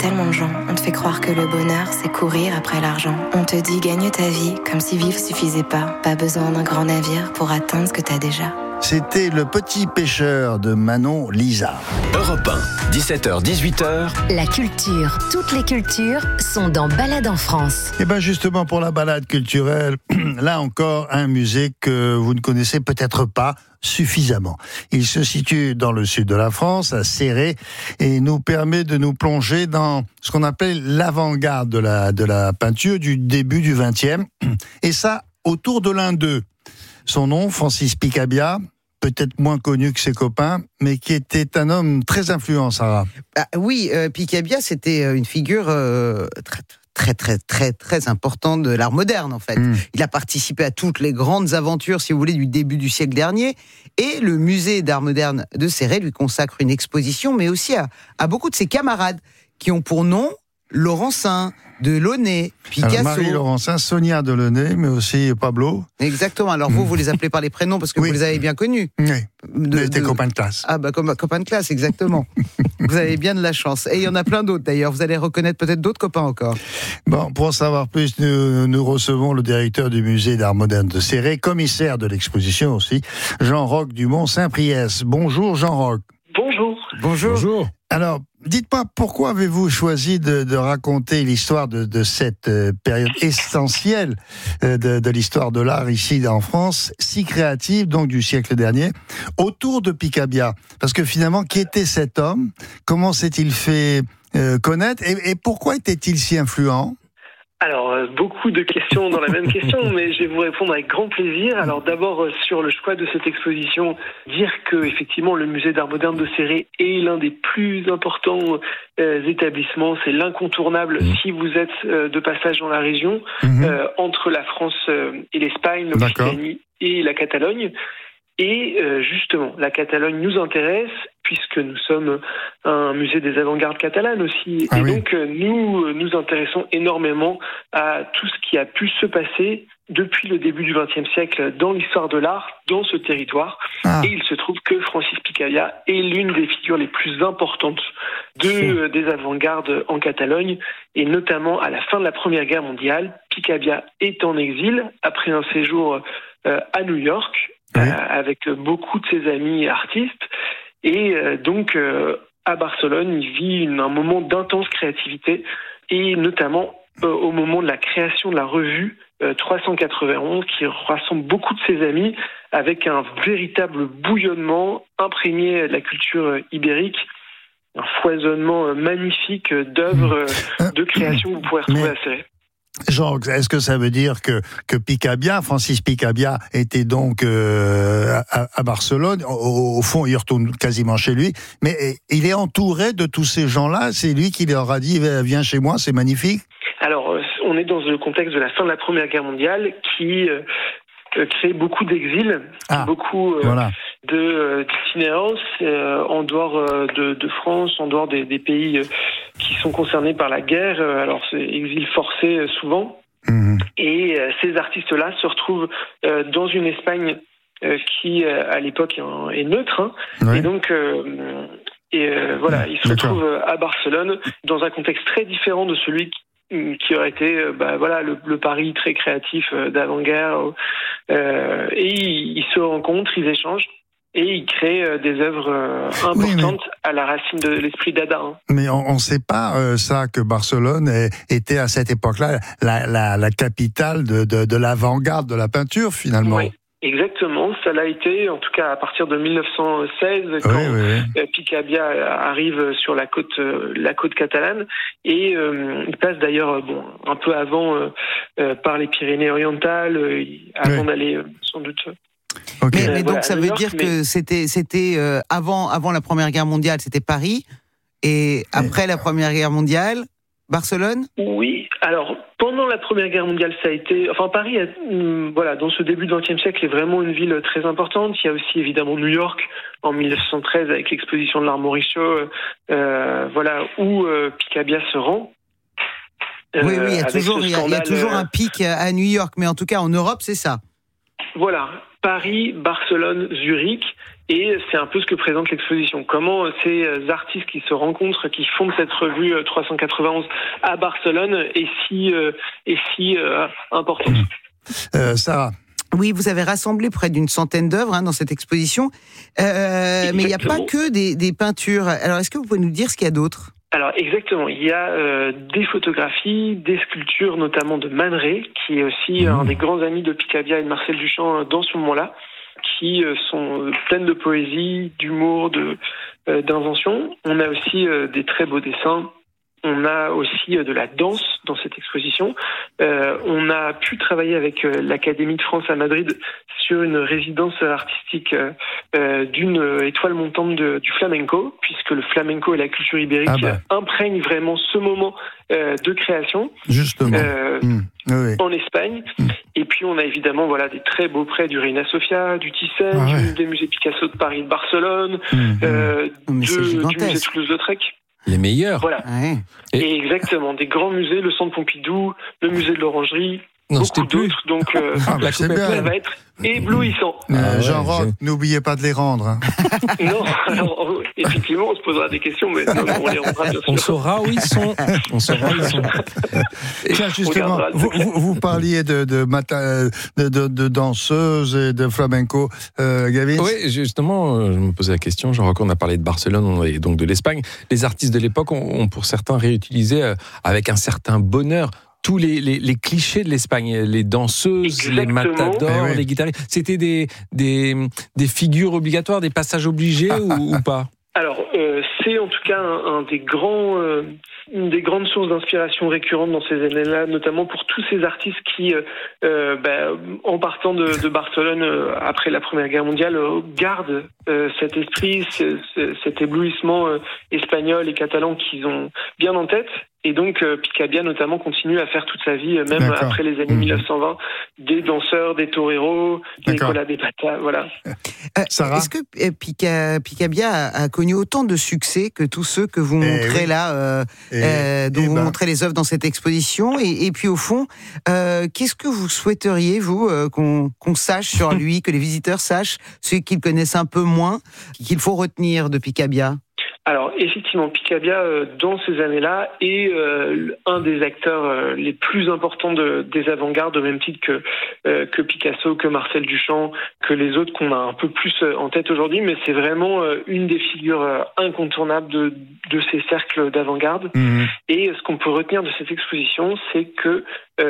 tellement de gens. On te fait croire que le bonheur, c'est courir après l'argent. On te dit gagne ta vie, comme si vivre suffisait pas. Pas besoin d'un grand navire pour atteindre ce que t'as déjà. C'était Le Petit Pêcheur de Manon Lisa. Europe 1, 17h-18h. La culture, toutes les cultures sont dans Balade en France. Et bien justement pour la balade culturelle, là encore un musée que vous ne connaissez peut-être pas suffisamment. Il se situe dans le sud de la France, à Céret, et nous permet de nous plonger dans ce qu'on appelle l'avant-garde de la peinture du début du XXe, et ça autour de l'un d'eux. Son nom, Francis Picabia, peut-être moins connu que ses copains, mais qui était un homme très influent, Sarah. Oui, Picabia, c'était une figure très importante de l'art moderne, en fait. Il a participé à toutes les grandes aventures, si vous voulez, du début du siècle dernier, et le musée d'art moderne de Céret lui consacre une exposition, mais aussi à beaucoup de ses camarades, qui ont pour nom Laurencin, Delaunay, Picasso. Marie Laurencin, Sonia Delaunay, mais aussi Pablo. Exactement. Alors vous les appelez par les prénoms parce que vous les avez bien connus. Oui, des copains de classe. Ah bah comme copains de classe, exactement. Vous avez bien de la chance. Et il y en a plein d'autres d'ailleurs. Vous allez reconnaître peut-être d'autres copains encore. Bon, pour en savoir plus, nous recevons le directeur du musée d'art moderne de Céret, commissaire de l'exposition aussi, Jean-Roch Dumont-Saint-Priest. Bonjour Jean-Roch. Bonjour. Alors, dites-moi, pourquoi avez-vous choisi de raconter l'histoire de cette période essentielle de l'histoire de l'art ici en France, si créative, donc du siècle dernier, autour de Picabia? Parce que finalement, qui était cet homme? Comment s'est-il fait connaître? Et pourquoi était-il si influent? Alors, beaucoup de questions dans la même question, mais je vais vous répondre avec grand plaisir. Alors d'abord, sur le choix de cette exposition, dire que effectivement le musée d'art moderne de Céret est l'un des plus importants établissements, c'est l'incontournable si vous êtes de passage dans la région, entre la France et l'Espagne, l'Occitanie et la Catalogne. Et justement, la Catalogne nous intéresse, puisque nous sommes un musée des avant-gardes catalanes aussi. Donc, nous nous intéressons énormément à tout ce qui a pu se passer depuis le début du XXe siècle dans l'histoire de l'art, dans ce territoire. Et il se trouve que Francis Picabia est l'une des figures les plus importantes des avant-gardes en Catalogne, et notamment à la fin de la Première Guerre mondiale. Picabia est en exil après un séjour à New York, avec beaucoup de ses amis artistes, et donc à Barcelone, il vit un moment d'intense créativité, et notamment au moment de la création de la revue 391, qui rassemble beaucoup de ses amis, avec un véritable bouillonnement imprégné de la culture ibérique, un foisonnement magnifique d'œuvres de création que vous pourrez retrouver à Céret. Jean, est-ce que ça veut dire que Picabia, Francis Picabia, était donc à Barcelone? Au fond, il retourne quasiment chez lui, mais il est entouré de tous ces gens-là. C'est lui qui leur a dit « Viens chez moi, c'est magnifique ». Alors, on est dans le contexte de la fin de la Première Guerre mondiale qui crée beaucoup d'exil, beaucoup d'itinérance en dehors de France, en dehors des pays qui sont concernés par la guerre. Alors c'est exil forcé souvent. Et ces artistes-là se retrouvent dans une Espagne qui à l'époque est neutre. Et donc ils se retrouvent à Barcelone dans un contexte très différent de celui qui aurait été le Paris très créatif d'avant-guerre, et ils se rencontrent, ils échangent et ils créent des œuvres importantes à la racine de l'esprit Dada. Mais on ne sait pas ça, que Barcelone était à cette époque-là la capitale de l'avant-garde de la peinture finalement. Oui. Exactement, ça l'a été, en tout cas à partir de 1916, quand Picabia arrive sur la côte catalane, et il passe d'ailleurs un peu avant par les Pyrénées-Orientales, avant d'aller sans doute. Mais donc ça veut dire que c'était avant la Première Guerre mondiale, c'était Paris, et après la Première Guerre mondiale, Barcelone? Oui, alors pendant la Première Guerre mondiale, ça a été... Enfin, Paris, dans ce début du XXe siècle, est vraiment une ville très importante. Il y a aussi évidemment New York en 1913 avec l'exposition de l'Art Morisot, où Picabia se rend. Oui, il y a toujours un pic à New York, mais en tout cas en Europe, c'est ça. Voilà, Paris, Barcelone, Zurich. Et c'est un peu ce que présente l'exposition. Comment ces artistes qui se rencontrent, qui fondent cette revue 391 à Barcelone est si importante. Sarah. Oui, vous avez rassemblé près d'une centaine d'œuvres dans cette exposition, mais il n'y a pas que des peintures. Alors, est-ce que vous pouvez nous dire ce qu'il y a d'autre ? Alors exactement, il y a des photographies, des sculptures, notamment de Man Ray, qui est aussi un des grands amis de Picabia et de Marcel Duchamp dans ce moment-là, qui sont pleines de poésie, d'humour, d'invention. On a aussi des très beaux dessins. On a aussi de la danse dans cette exposition. On a pu travailler avec l'Académie de France à Madrid sur une résidence artistique d'une étoile montante du flamenco, puisque le flamenco et la culture ibérique imprègnent vraiment ce moment de création. Justement. Oui. En Espagne. Et puis on a évidemment des très beaux prêts du Reina Sofia, du Thyssen, des musées Picasso de Paris, de Barcelone, du musée Toulouse-Lautrec. Les meilleurs. Voilà. Ouais. Et exactement, des grands musées, le Centre Pompidou, le musée de l'Orangerie, beaucoup d'autres. Donc c'est bien. ça va être éblouissant. Jean-Roch, n'oubliez pas de les rendre. Non, alors, effectivement, on se posera des questions, mais non, on les rendra bien sûr. On saura où ils sont. Tiens, justement, vous parliez de danseuses et de flamenco, Gavin. Oui, justement, je me posais la question. Jean-Roch, on a parlé de Barcelone et donc de l'Espagne. Les artistes de l'époque ont pour certains réutilisé avec un certain bonheur tous les clichés de l'Espagne, les danseuses, les matadors, les guitaristes. C'était des figures obligatoires, des passages obligés ou pas ? Alors, c'est en tout cas une des grandes sources d'inspiration récurrentes dans ces années-là, notamment pour tous ces artistes qui, en partant de Barcelone après la Première Guerre mondiale, gardent cet esprit, cet éblouissement espagnol et catalan qu'ils ont bien en tête. Et donc, Picabia, notamment, continue à faire toute sa vie, même après les années 1920, des danseurs, des toreros, des Nicolas de Pata, voilà. Sarah ? Est-ce que Picabia a connu autant de succès que tous ceux que vous montrez dont vous montrez les œuvres dans cette exposition ? Et puis, au fond, qu'est-ce que vous souhaiteriez, vous, qu'on sache sur lui, que les visiteurs sachent, ceux qui le connaissent un peu moins, qu'il faut retenir de Picabia ? Alors effectivement, Picabia dans ces années-là est un des acteurs les plus importants des avant-gardes, au même titre que Picasso, que Marcel Duchamp, que les autres qu'on a un peu plus en tête aujourd'hui, mais c'est vraiment une des figures incontournables de ces cercles d'avant-garde. Et ce qu'on peut retenir de cette exposition, c'est que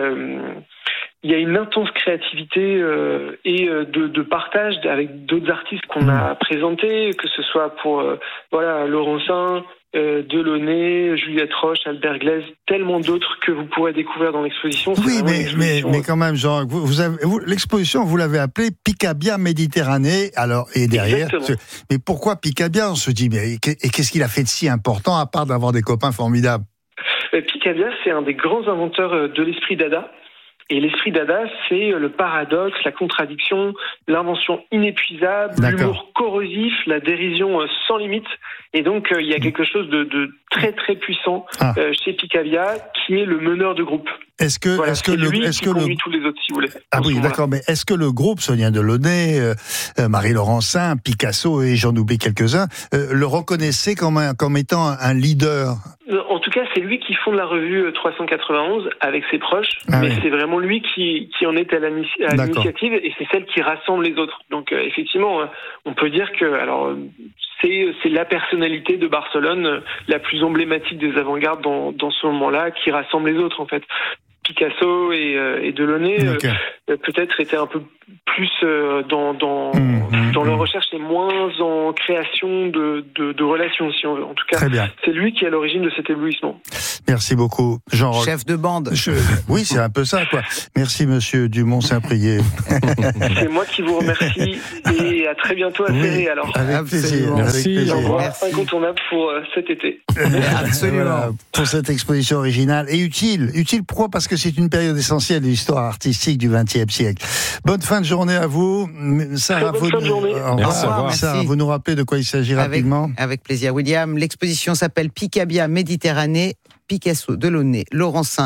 il y a une intense créativité et de partage avec d'autres artistes qu'on a présentés, que ce soit pour Laurencin, Delaunay, Juliette Roche, Albert Glaise, tellement d'autres que vous pourrez découvrir dans l'exposition. Oui, mais quand même, Jean, l'exposition, vous l'avez appelée Picabia Méditerranée. Alors, et derrière, mais pourquoi Picabia ? On se dit, mais qu'est-ce qu'il a fait de si important à part d'avoir des copains formidables ? Picabia, c'est un des grands inventeurs de l'esprit dada. Et l'esprit dada, c'est le paradoxe, la contradiction, l'invention inépuisable, l'humour corrosif, la dérision sans limite. Et donc, il y a quelque chose de très très puissant chez Picabia, qui est le meneur de groupe. Est-ce que conduit tous les autres, si vous voulez. Ah oui, d'accord. Mais est-ce que le groupe, Sonia Delaunay, Marie Laurencin, Picasso et j'en oublie quelques-uns, le reconnaissait comme étant un leader ? En tout cas, c'est lui qui fonde la revue 391 avec ses proches, mais c'est vraiment lui qui en est à l'initiative et c'est celle qui rassemble les autres. Donc effectivement, on peut dire que c'est la personnalité de Barcelone la plus emblématique des avant-gardes dans ce moment-là qui rassemble les autres en fait. Picasso et Delaunay peut-être étaient un peu plus dans leur recherche et moins en création de relations, si on veut. En tout cas, c'est lui qui est à l'origine de cet éblouissement. Merci beaucoup, Jean-Roch. Chef de bande. Oui, c'est un peu ça, quoi. Merci, monsieur Dumont-Saint-Prié. C'est moi qui vous remercie et à très bientôt à Ferré, alors. Avec plaisir. Merci. Incontournable pour cet été. Absolument. Voilà, pour cette exposition originale et utile. Utile, pourquoi ? Parce que c'est une période essentielle de l'histoire artistique du XXe siècle. Bonne fin de journée à vous. Sarah, bonne fin de journée. Sarah, vous nous rappelez de quoi il s'agit rapidement ? Avec plaisir, William. L'exposition s'appelle Picabia Méditerranée, Picasso, Delaunay, Laurencin,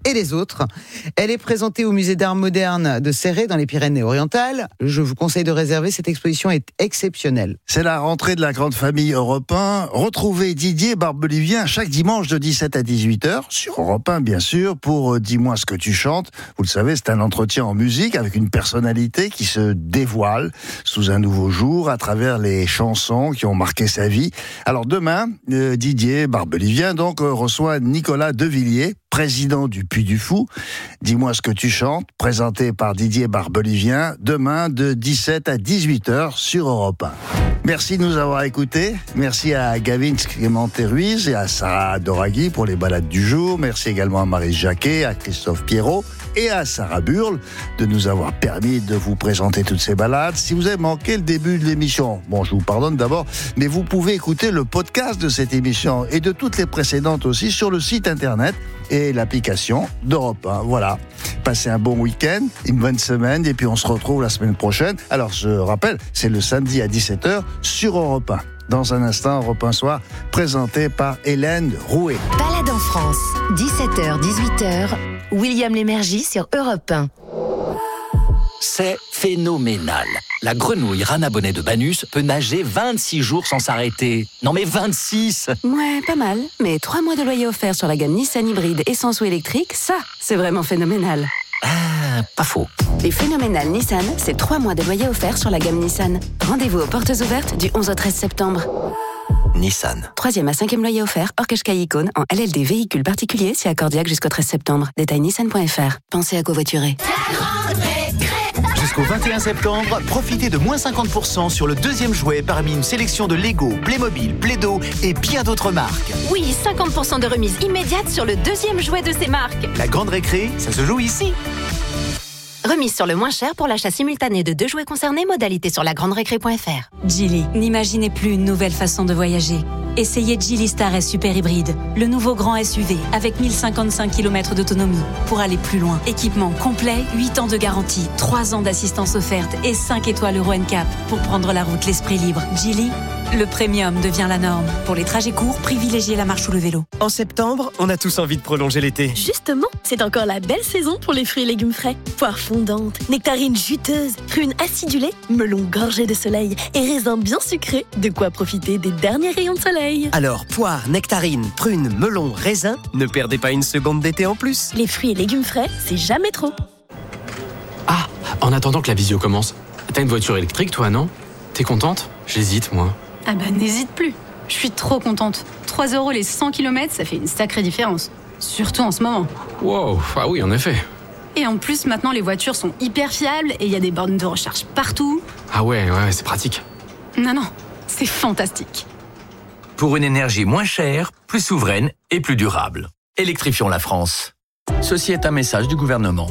et les autres. Elle est présentée au musée d'art moderne de Céret dans les Pyrénées-Orientales. Je vous conseille de réserver, cette exposition est exceptionnelle. C'est la rentrée de la grande famille Europe 1. Retrouvez Didier Barbelivien chaque dimanche de 17 à 18h sur Europe 1 bien sûr pour Dis-moi ce que tu chantes. Vous le savez, c'est un entretien en musique avec une personnalité qui se dévoile sous un nouveau jour à travers les chansons qui ont marqué sa vie. Alors demain, Didier Barbelivien donc reçoit Nicolas Devilliers, président du Puy du Fou. Dis-moi ce que tu chantes, présenté par Didier Barbelivien, demain de 17 à 18h sur Europe 1. Merci de nous avoir écoutés. Merci à Gavin Clémenté-Ruiz et à Sarah Doraghi pour les balades du jour. Merci également à Marie Jacquet, à Christophe Pierrot et à Sarah Burle de nous avoir permis de vous présenter toutes ces balades. Si vous avez manqué le début de l'émission, bon, je vous pardonne d'abord, mais vous pouvez écouter le podcast de cette émission et de toutes les précédentes aussi sur le site internet et l'application d'Europe 1. Voilà. Passez un bon week-end, une bonne semaine, et puis on se retrouve la semaine prochaine. Alors, je rappelle, c'est le samedi à 17h sur Europe 1. Dans un instant, Europe 1 Soir, présenté par Hélène Rouet. Balade en France, 17h, 18h, William Lémergie sur Europe 1. C'est phénoménal. La grenouille Rana Bonnet de Banus peut nager 26 jours sans s'arrêter. Non mais 26! Ouais, pas mal. Mais 3 mois de loyer offert sur la gamme Nissan hybride essence ou électrique, ça, c'est vraiment phénoménal. Ah, pas faux. Les phénoménales Nissan, c'est 3 mois de loyer offert sur la gamme Nissan. Rendez-vous aux portes ouvertes du 11 au 13 septembre. Nissan. 3e à 5e loyer offert, hors Qashqai Icône, en LLD véhicule particulier, si accordiaque jusqu'au 13 septembre. Détail nissan.fr. Pensez à covoiturer. Jusqu'au 21 septembre, profitez de moins 50% sur le deuxième jouet parmi une sélection de Lego, Playmobil, Play-Doh et bien d'autres marques. Oui, 50% de remise immédiate sur le deuxième jouet de ces marques. La grande récré, ça se joue ici. Remise sur le moins cher pour l'achat simultané de 2 jouets concernés, modalité sur lagranderécré.fr. Geely, n'imaginez plus une nouvelle façon de voyager. Essayez Geely Star S Super Hybride, le nouveau grand SUV avec 1055 km d'autonomie pour aller plus loin. Équipement complet, 8 ans de garantie, 3 ans d'assistance offerte et 5 étoiles Euro NCAP pour prendre la route l'esprit libre. Geely, le premium devient la norme. Pour les trajets courts, privilégiez la marche ou le vélo. En septembre, on a tous envie de prolonger l'été. Justement, c'est encore la belle saison pour les fruits et légumes frais. Poires fondantes, nectarines juteuses, prunes acidulées, melons gorgés de soleil et raisins bien sucrés. De quoi profiter des derniers rayons de soleil. Alors, poires, nectarines, prunes, melons, raisins, ne perdez pas une seconde d'été en plus. Les fruits et légumes frais, c'est jamais trop. Ah, en attendant que la visio commence, t'as une voiture électrique toi, non? T'es contente? J'hésite, moi. Ah bah n'hésite plus, je suis trop contente. 3 € les 100 km, ça fait une sacrée différence. Surtout en ce moment. Wow, ah oui, en effet. Et en plus, maintenant, les voitures sont hyper fiables et il y a des bornes de recharge partout. Ah ouais, c'est pratique. Non, c'est fantastique. Pour une énergie moins chère, plus souveraine et plus durable. Électrifions la France. Ceci est un message du gouvernement.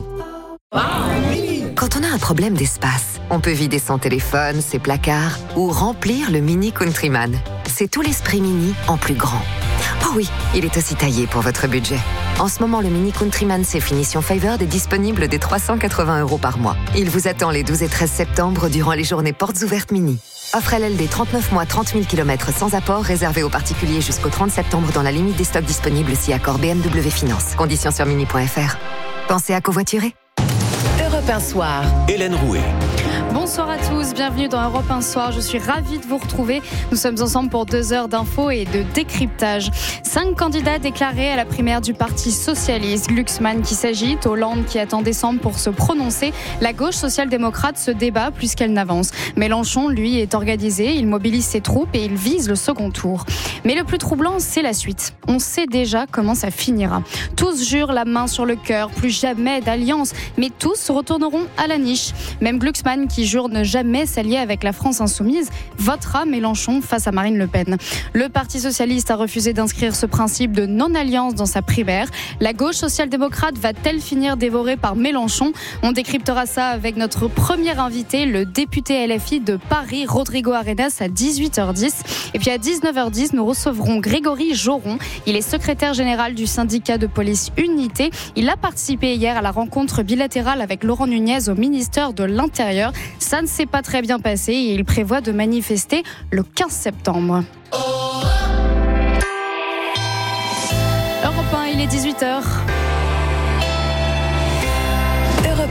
Quand on a un problème d'espace, on peut vider son téléphone, ses placards ou remplir le Mini Countryman. C'est tout l'esprit Mini en plus grand. Oh oui, il est aussi taillé pour votre budget. En ce moment, le Mini Countryman C Finition Favored est disponible dès 380 € par mois. Il vous attend les 12 et 13 septembre durant les journées portes ouvertes Mini. Offre LLD 39 mois, 30 000 km sans apport, réservé aux particuliers jusqu'au 30 septembre dans la limite des stocks disponibles si accord BMW Finance. Conditions sur mini.fr. Pensez à covoiturer. Europe 1 Soir. Hélène Rouet. Bonsoir à tous, bienvenue dans Europe 1 Soir. Je suis ravie de vous retrouver. Nous sommes ensemble pour 2 heures d'infos et de décryptage. 5 candidats déclarés à la primaire du Parti Socialiste. Glucksmann qui s'agite, Hollande qui attend décembre pour se prononcer. La gauche social-démocrate se débat plus qu'elle n'avance. Mélenchon, lui, est organisé. Il mobilise ses troupes et il vise le second tour. Mais le plus troublant, c'est la suite. On sait déjà comment ça finira. Tous jurent la main sur le cœur, plus jamais d'alliance. Mais tous se retourneront à la niche. Même Glucksmann qui jure ne jamais s'allier avec la France insoumise, votera Mélenchon face à Marine Le Pen. Le Parti Socialiste a refusé d'inscrire ce principe de non-alliance dans sa primaire. La gauche social-démocrate va-t-elle finir dévorée par Mélenchon? On décryptera ça avec notre premier invité, le député LFI de Paris, Rodrigo Arenas, à 18h10. Et puis à 19h10, nous recevrons Grégory Joron. Il est secrétaire général du syndicat de police Unité. Il a participé hier à la rencontre bilatérale avec Laurent Nunez au ministère de l'Intérieur. Ça ne s'est pas très bien passé et il prévoit de manifester le 15 septembre. Europe 1, il est 18h.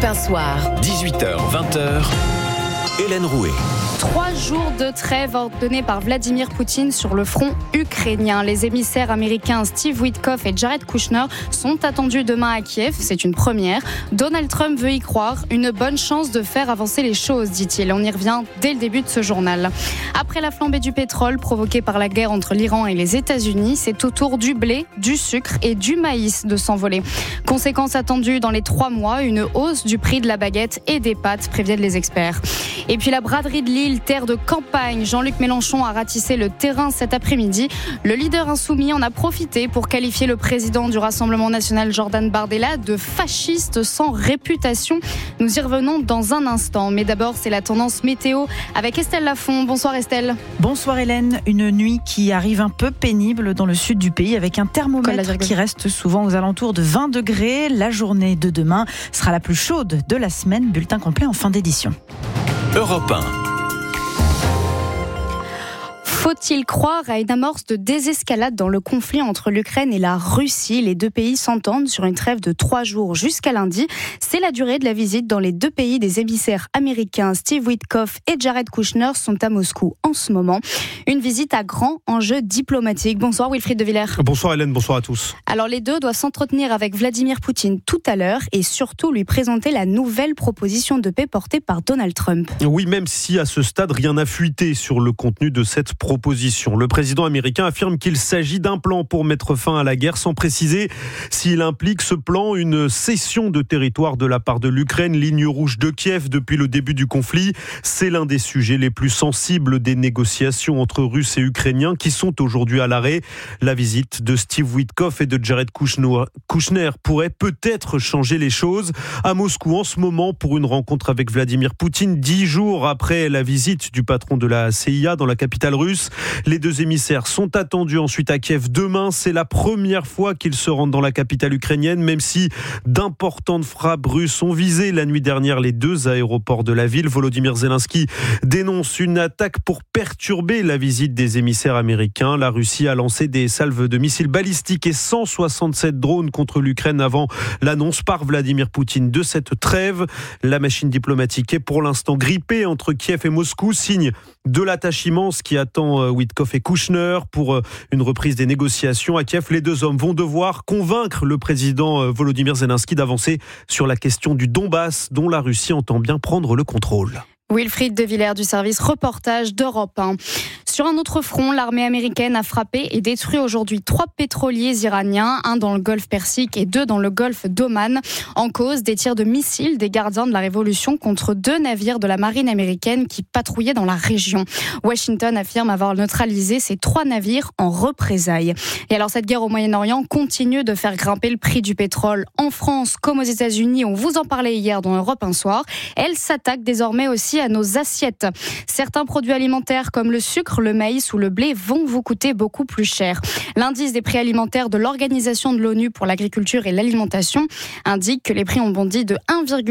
Europe 1 Soir. 18h, 20h, Hélène Rouet. 3 jours de trêve ordonnés par Vladimir Poutine sur le front ukrainien. Les émissaires américains Steve Witkoff et Jared Kushner sont attendus demain à Kiev. C'est une première. Donald Trump veut y croire. Une bonne chance de faire avancer les choses, dit-il. On y revient dès le début de ce journal. Après la flambée du pétrole provoquée par la guerre entre l'Iran et les États-Unis, c'est au tour du blé, du sucre et du maïs de s'envoler. Conséquence attendue dans les 3 mois, une hausse du prix de la baguette et des pâtes, préviennent les experts. Et puis la braderie de Lille, terre de campagne. Jean-Luc Mélenchon a ratissé le terrain cet après-midi. Le leader insoumis en a profité pour qualifier le président du Rassemblement national, Jordan Bardella, de fasciste sans réputation. Nous y revenons dans un instant. Mais d'abord, c'est la tendance météo avec Estelle Lafont. Bonsoir Estelle. Bonsoir Hélène. Une nuit qui arrive un peu pénible dans le sud du pays avec un thermomètre qui reste souvent aux alentours de 20 degrés. La journée de demain sera la plus chaude de la semaine. Bulletin complet en fin d'édition. Europe 1. Faut-il croire à une amorce de désescalade dans le conflit entre l'Ukraine et la Russie ? Les deux pays s'entendent sur une trêve de 3 jours jusqu'à lundi. C'est la durée de la visite dans les deux pays des émissaires américains. Steve Witkoff et Jared Kushner sont à Moscou en ce moment. Une visite à grand enjeu diplomatique. Bonsoir Wilfried de Villers. Bonsoir Hélène, bonsoir à tous. Alors les deux doivent s'entretenir avec Vladimir Poutine tout à l'heure et surtout lui présenter la nouvelle proposition de paix portée par Donald Trump. Oui, même si à ce stade rien n'a fuité sur le contenu de cette proposition. Le président américain affirme qu'il s'agit d'un plan pour mettre fin à la guerre sans préciser s'il implique ce plan une cession de territoire de la part de l'Ukraine, ligne rouge de Kiev depuis le début du conflit. C'est l'un des sujets les plus sensibles des négociations entre Russes et Ukrainiens qui sont aujourd'hui à l'arrêt. La visite de Steve Witkoff et de Jared Kushner pourrait peut-être changer les choses. À Moscou en ce moment pour une rencontre avec Vladimir Poutine 10 jours après la visite du patron de la CIA dans la capitale russe. Les deux émissaires sont attendus ensuite à Kiev demain. C'est la première fois qu'ils se rendent dans la capitale ukrainienne, même si d'importantes frappes russes ont visé la nuit dernière les deux aéroports de la ville. Volodymyr Zelensky dénonce une attaque pour perturber la visite des émissaires américains. La Russie a lancé des salves de missiles balistiques et 167 drones contre l'Ukraine avant l'annonce par Vladimir Poutine de cette trêve. La machine diplomatique est pour l'instant grippée entre Kiev et Moscou, signe de la tâche immense qui attend Witkoff et Kushner pour une reprise des négociations. À Kiev, les deux hommes vont devoir convaincre le président Volodymyr Zelensky d'avancer sur la question du Donbass, dont la Russie entend bien prendre le contrôle. Wilfried de Villers du service reportage d'Europe 1. Sur un autre front, l'armée américaine a frappé et détruit aujourd'hui 3 pétroliers iraniens, un dans le golfe Persique et 2 dans le golfe d'Oman. En cause, des tirs de missiles des gardiens de la Révolution contre 2 navires de la marine américaine qui patrouillaient dans la région. Washington affirme avoir neutralisé ces 3 navires en représailles. Et alors cette guerre au Moyen-Orient continue de faire grimper le prix du pétrole en France comme aux États-Unis. On vous en parlait hier dans Europe 1 Soir. Elle s'attaque désormais aussi à nos assiettes. Certains produits alimentaires comme le sucre, le maïs ou le blé vont vous coûter beaucoup plus cher. L'indice des prix alimentaires de l'Organisation de l'ONU pour l'agriculture et l'alimentation indique que les prix ont bondi de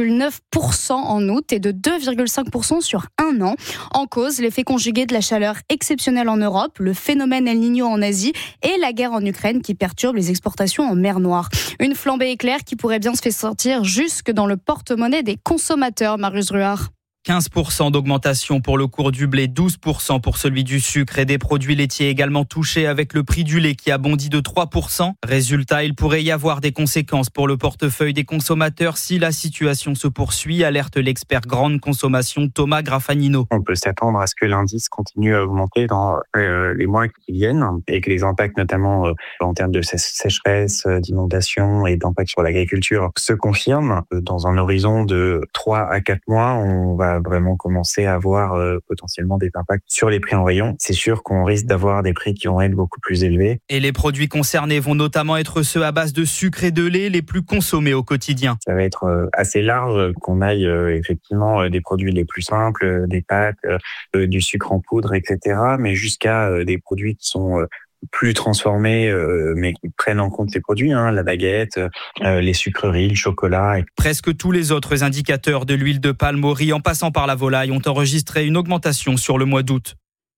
1,9% en août et de 2,5% sur un an. En cause, l'effet conjugué de la chaleur exceptionnelle en Europe, le phénomène El Niño en Asie et la guerre en Ukraine qui perturbe les exportations en mer Noire. Une flambée éclair qui pourrait bien se faire sortir jusque dans le porte-monnaie des consommateurs, Marius Ruard. 15% d'augmentation pour le cours du blé, 12% pour celui du sucre et des produits laitiers également touchés avec le prix du lait qui a bondi de 3%. Résultat, il pourrait y avoir des conséquences pour le portefeuille des consommateurs si la situation se poursuit, alerte l'expert grande consommation Thomas Graffagnino. On peut s'attendre à ce que l'indice continue à augmenter dans les mois qui viennent et que les impacts notamment en termes de sécheresse, d'inondation et d'impact sur l'agriculture se confirment. Dans un horizon de 3 à 4 mois, on va vraiment commencer à avoir potentiellement des impacts sur les prix en rayon. C'est sûr qu'on risque d'avoir des prix qui vont être beaucoup plus élevés. Et les produits concernés vont notamment être ceux à base de sucre et de lait les plus consommés au quotidien. Ça va être assez large, qu'on aille effectivement des produits les plus simples, des pâtes, du sucre en poudre, etc. Mais jusqu'à des produits qui sont plus transformés, mais qui prennent en compte ces produits, la baguette, les sucreries, le chocolat. Presque tous les autres indicateurs de l'huile de palme au riz, en passant par la volaille, ont enregistré une augmentation sur le mois d'août.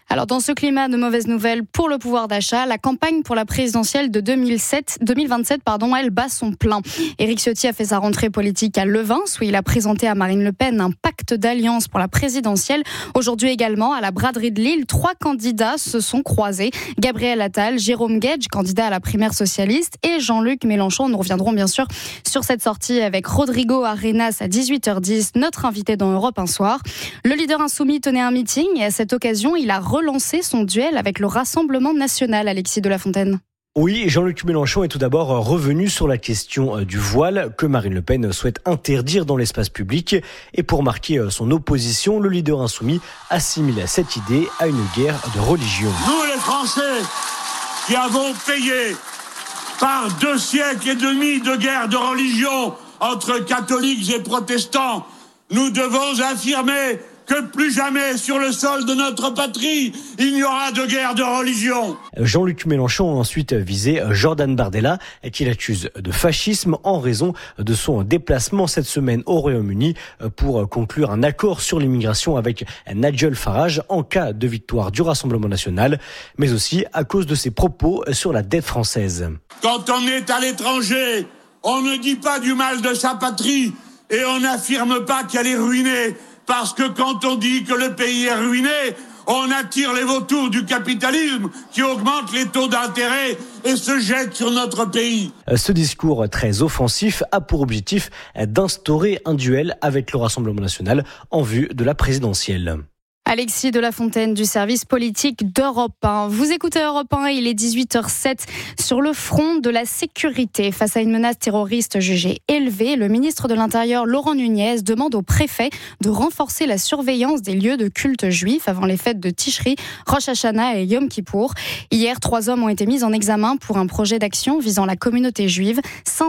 Alors dans ce climat de mauvaises nouvelles pour le pouvoir d'achat, la campagne pour la présidentielle de 2027, elle bat son plein. Éric Ciotti a fait sa rentrée politique à Levins où il a présenté à Marine Le Pen un pacte d'alliance pour la présidentielle. Aujourd'hui également, à la braderie de Lille, 3 candidats se sont croisés. Gabriel Attal, Jérôme Guedj, candidat à la primaire socialiste, et Jean-Luc Mélenchon. Nous reviendrons bien sûr sur cette sortie avec Rodrigo Arenas à 18h10, notre invité dans Europe 1 Soir. Le leader insoumis tenait un meeting et à cette occasion, il a relancé son duel avec le Rassemblement national, Alexis de la Fontaine. Oui, Jean-Luc Mélenchon est tout d'abord revenu sur la question du voile que Marine Le Pen souhaite interdire dans l'espace public. Et pour marquer son opposition, le leader insoumis assimile cette idée à une guerre de religion. Nous les Français qui avons payé par 2 siècles et demi de guerre de religion entre catholiques et protestants, nous devons affirmer que plus jamais sur le sol de notre patrie, il n'y aura de guerre de religion. Jean-Luc Mélenchon a ensuite visé Jordan Bardella, qu'il accuse de fascisme en raison de son déplacement cette semaine au Royaume-Uni pour conclure un accord sur l'immigration avec Nigel Farage en cas de victoire du Rassemblement national, mais aussi à cause de ses propos sur la dette française. Quand on est à l'étranger, on ne dit pas du mal de sa patrie et on n'affirme pas qu'elle est ruinée. Parce que quand on dit que le pays est ruiné, on attire les vautours du capitalisme qui augmentent les taux d'intérêt et se jettent sur notre pays. Ce discours très offensif a pour objectif d'instaurer un duel avec le Rassemblement national en vue de la présidentielle. Alexis de la Fontaine du service politique d'Europe 1. Vous écoutez Europe 1 et il est 18h07. Sur le front de la sécurité, face à une menace terroriste jugée élevée, le ministre de l'Intérieur, Laurent Nunez, demande au préfet de renforcer la surveillance des lieux de culte juifs avant les fêtes de Tishri, Rosh Hashanah et Yom Kippour. Hier, 3 hommes ont été mis en examen pour un projet d'action visant la communauté juive.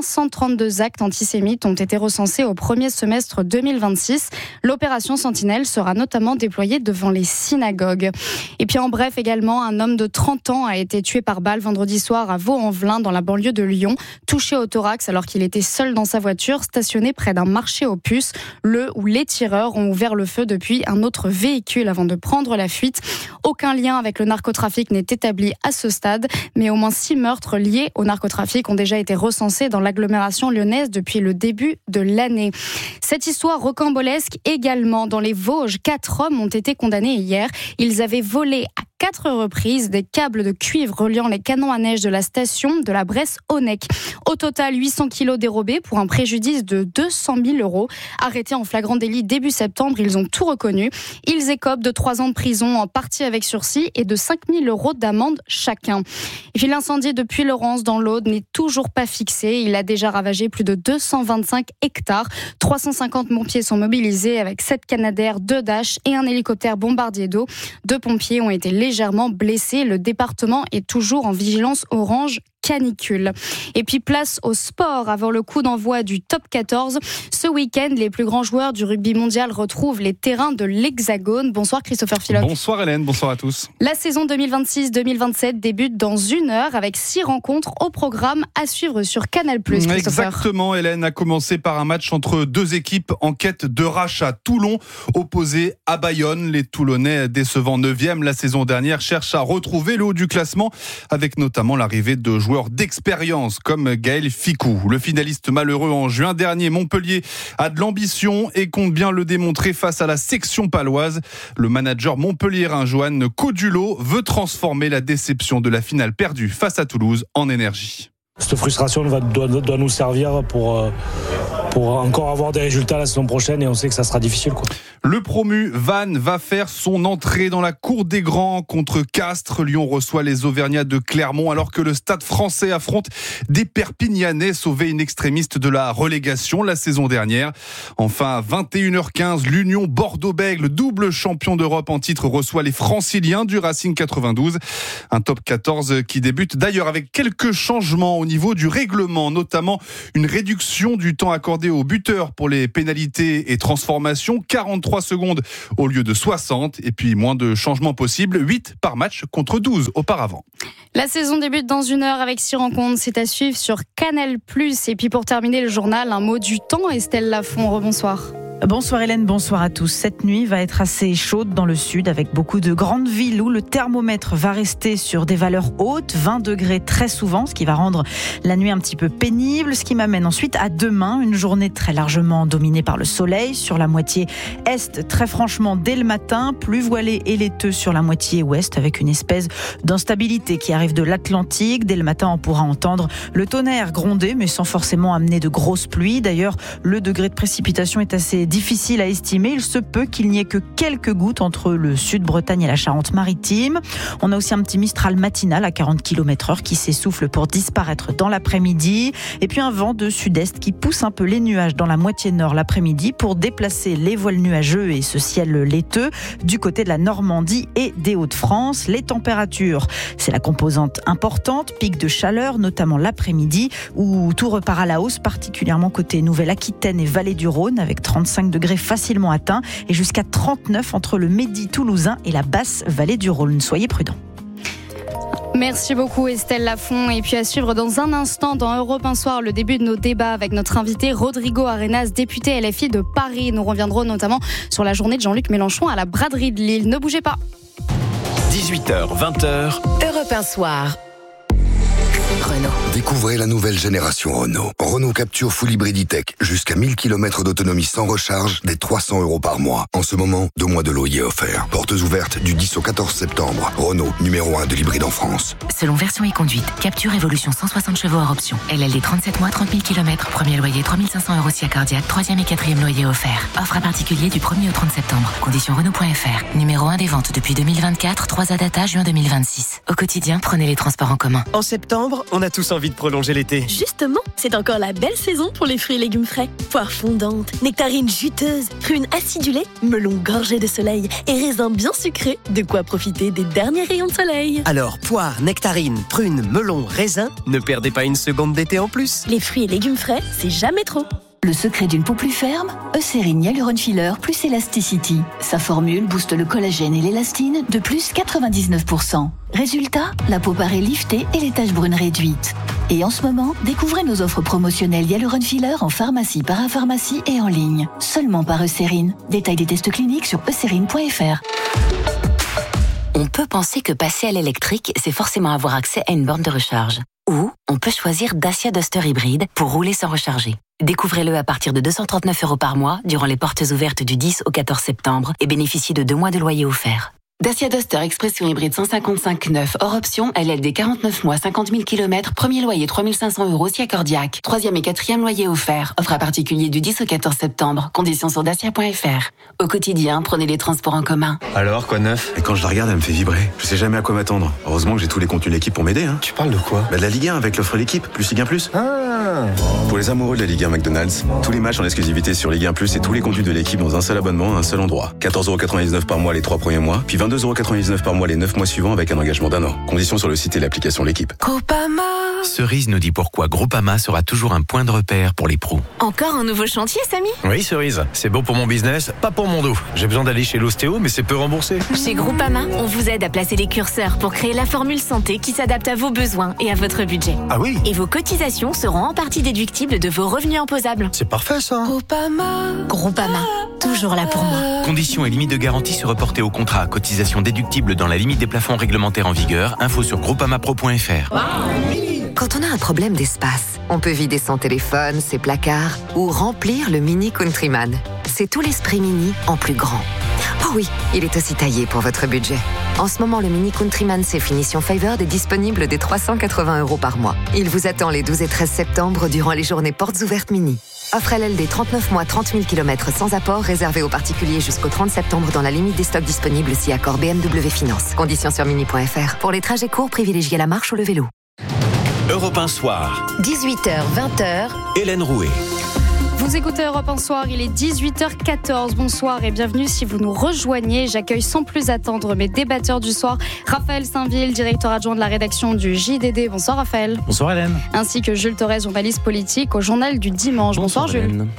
532 actes antisémites ont été recensés au premier semestre 2026. L'opération Sentinelle sera notamment déployée devant les synagogues. Et puis en bref également, un homme de 30 ans a été tué par balle vendredi soir à Vaux-en-Velin dans la banlieue de Lyon, touché au thorax alors qu'il était seul dans sa voiture stationnée près d'un marché aux puces, où les tireurs ont ouvert le feu depuis un autre véhicule avant de prendre la fuite. Aucun lien avec le narcotrafic n'est établi à ce stade, mais au moins 6 meurtres liés au narcotrafic ont déjà été recensés dans l'agglomération lyonnaise depuis le début de l'année. Cette histoire rocambolesque également dans les Vosges, 4 hommes ont été condamnés hier. Ils avaient volé à 4 reprises des câbles de cuivre reliant les canons à neige de la station de la Bresse-Onec. Au total, 800 kilos dérobés pour un préjudice de 200 000 €. Arrêtés en flagrant délit début septembre, ils ont tout reconnu. Ils écopent de 3 ans de prison en partie avec sursis et de 5 000 € d'amende chacun. Et puis l'incendie de Puylaurens dans l'Aude n'est toujours pas fixé. Il a déjà ravagé plus de 225 hectares. 350 pompiers sont mobilisés avec 7 Canadair, 2 Dash et un hélicoptère bombardier d'eau. 2 pompiers ont été légèrement blessés. Le département est toujours en vigilance orange canicule. Et puis place au sport avant le coup d'envoi du top 14. Ce week-end, les plus grands joueurs du rugby mondial retrouvent les terrains de l'Hexagone. Bonsoir Christopher Philoc. Bonsoir Hélène, bonsoir à tous. La saison 2026-2027 débute dans 1 heure avec 6 rencontres au programme à suivre sur Canal+. Exactement, Hélène, a commencé par un match entre 2 équipes en quête de rachat. Toulon opposé à Bayonne. Les Toulonnais, décevant 9e la saison dernière, cherchent à retrouver le haut du classement avec notamment l'arrivée de joueurs d'expérience comme Gaël Ficou. Le finaliste malheureux en juin dernier, Montpellier, a de l'ambition et compte bien le démontrer face à la section paloise. Le manager montpelliérain Johan Codulo veut transformer la déception de la finale perdue face à Toulouse en énergie. Cette frustration doit nous servir pour encore avoir des résultats la saison prochaine et on sait que ça sera difficile, quoi. Le promu Vannes va faire son entrée dans la cour des grands contre Castres. Lyon reçoit les Auvergnats de Clermont alors que le Stade français affronte des Perpignanais sauvés in extremis de la relégation la saison dernière. Enfin, à 21h15, l'Union Bordeaux-Bègles, double champion d'Europe en titre, reçoit les Franciliens du Racing 92. Un top 14 qui débute d'ailleurs avec quelques changements au niveau du règlement, notamment une réduction du temps accordé aux buteurs pour les pénalités et transformations, 43 secondes au lieu de 60, et puis moins de changements possibles, 8 par match contre 12 auparavant. La saison débute dans 1 heure avec 6 rencontres, c'est à suivre sur Canal+. Et puis pour terminer le journal, un mot du temps, Estelle Lafont, rebonsoir. Bonsoir Hélène, bonsoir à tous. Cette nuit va être assez chaude dans le sud avec beaucoup de grandes villes où le thermomètre va rester sur des valeurs hautes, 20 degrés très souvent, ce qui va rendre la nuit un petit peu pénible, ce qui m'amène ensuite à demain, une journée très largement dominée par le soleil sur la moitié est, très franchement dès le matin, plus voilé et laiteux sur la moitié ouest avec une espèce d'instabilité qui arrive de l'Atlantique. Dès le matin, on pourra entendre le tonnerre gronder mais sans forcément amener de grosses pluies. D'ailleurs, le degré de précipitation est assez difficile à estimer. Il se peut qu'il n'y ait que quelques gouttes entre le sud-Bretagne et la Charente-Maritime. On a aussi un petit mistral matinal à 40 km/h qui s'essouffle pour disparaître dans l'après-midi. Et puis un vent de sud-est qui pousse un peu les nuages dans la moitié nord l'après-midi pour déplacer les voiles nuageux et ce ciel laiteux du côté de la Normandie et des Hauts-de-France. Les températures, c'est la composante importante. Pic de chaleur, notamment l'après-midi, où tout repart à la hausse, particulièrement côté Nouvelle-Aquitaine et Vallée du Rhône, avec 35 degrés facilement atteints et jusqu'à 39 entre le Midi toulousain et la basse Vallée du Rhône. Soyez prudents. Merci beaucoup Estelle Lafont. Et puis à suivre dans un instant dans Europe 1 Soir, le début de nos débats avec notre invité Rodrigo Arenas, député LFI de Paris. Nous reviendrons notamment sur la journée de Jean-Luc Mélenchon à la braderie de Lille. Ne bougez pas. 18h, 20h. Europe 1 Soir. Renault. Découvrez la nouvelle génération Renault. Renault Capture Full Hybrid E-Tech. Jusqu'à 1000 km d'autonomie sans recharge, dès 300 € par mois. En ce moment, 2 mois de loyer offerts. Portes ouvertes du 10 au 14 septembre. Renault, numéro 1 de l'hybride en France. Selon version et conduite, Capture Evolution 160 chevaux hors option. LLD 37 mois, 30 000 km. Premier loyer 3 500 € si accordiaque. 3e et 4e loyer offert. Offre à particulier du 1er au 30 septembre. Conditions Renault.fr. Numéro 1 des ventes depuis 2024. 3 data juin 2026. Au quotidien, prenez les transports en commun. En septembre, on a tous envie de prolonger l'été. Justement, c'est encore la belle saison pour les fruits et légumes frais. Poires fondantes, nectarines juteuses, prunes acidulées, melons gorgés de soleil et raisins bien sucrés. De quoi profiter des derniers rayons de soleil. Alors, poires, nectarines, prunes, melons, raisins, ne perdez pas une seconde d'été en plus. Les fruits et légumes frais, c'est jamais trop. Le secret d'une peau plus ferme, Eucérine Hyaluron Filler plus Elasticity. Sa formule booste le collagène et l'élastine de plus 99%. Résultat, la peau paraît liftée et les taches brunes réduites. Et en ce moment, découvrez nos offres promotionnelles Hyaluron Filler en pharmacie, parapharmacie et en ligne. Seulement par Eucérine. Détail des tests cliniques sur eucérine.fr. On peut penser que passer à l'électrique, c'est forcément avoir accès à une borne de recharge. Ou on peut choisir Dacia Duster hybride pour rouler sans recharger. Découvrez-le à partir de 239 € par mois durant les portes ouvertes du 10 au 14 septembre et bénéficiez de 2 mois de loyer offert. Dacia Duster Expression hybride 155/9 hors option, LLD 49 mois, 50 000 km, premier loyer 3 500 € si accordiaque. 3e et 4e loyer offert. Offre à particulier du 10 au 14 septembre. Conditions sur dacia.fr. Au quotidien, prenez les transports en commun. Alors, quoi de neuf? Et quand je la regarde, elle me fait vibrer. Je sais jamais à quoi m'attendre. Heureusement que j'ai tous les contenus de l'équipe pour m'aider. Tu parles de quoi? De la Ligue 1 avec l'offre l'équipe, plus Ligue 1 plus. Pour les amoureux de la Ligue 1 McDonald's, tous les matchs en exclusivité sur Ligue 1 plus et tous les contenus de l'équipe dans un seul abonnement à un seul endroit. 14,99 € par mois les 3 premiers mois, puis 22,99 € par mois les 9 mois suivants avec un engagement d'1 an. Conditions sur le site et l'application L'équipe. Groupama. Cerise nous dit pourquoi Groupama sera toujours un point de repère pour les pros. Encore un nouveau chantier, Samy? Oui, Cerise. C'est bon pour mon business, pas pour mon dos. J'ai besoin d'aller chez l'ostéo, mais c'est peu remboursé. Chez Groupama, on vous aide à placer les curseurs pour créer la formule santé qui s'adapte à vos besoins et à votre budget. Ah oui? Et vos cotisations seront en partie déductibles de vos revenus imposables. C'est parfait, ça. Groupama, toujours là pour moi. Conditions et limites de garantie se reporter au contrat. Cotisation déductible dans la limite des plafonds réglementaires en vigueur. Info sur groupamapro.fr. Quand on a un problème d'espace, on peut vider son téléphone, ses placards ou remplir le Mini Countryman. C'est tout l'esprit Mini en plus grand. Oh oui, il est aussi taillé pour votre budget. En ce moment, le Mini Countryman C finition Favored est disponible dès 380 € par mois. Il vous attend les 12 et 13 septembre durant les journées portes ouvertes Mini. Offre LLD 39 mois, 30 000 km sans apport, réservé aux particuliers jusqu'au 30 septembre dans la limite des stocks disponibles si accord BMW Finance. Conditions sur mini.fr. Pour les trajets courts, privilégiez la marche ou le vélo. Europe 1 Soir. 18h, 20h. Hélène Rouet. Vous écoutez Europe 1 Soir, il est 18h14. Bonsoir et bienvenue si vous nous rejoignez. J'accueille sans plus attendre mes débatteurs du soir. Raphaël Saint-Ville, directeur adjoint de la rédaction du JDD. Bonsoir Raphaël. Bonsoir Hélène. Ainsi que Jules Torres, journaliste politique au Journal du Dimanche. Bonsoir Jules. Hélène.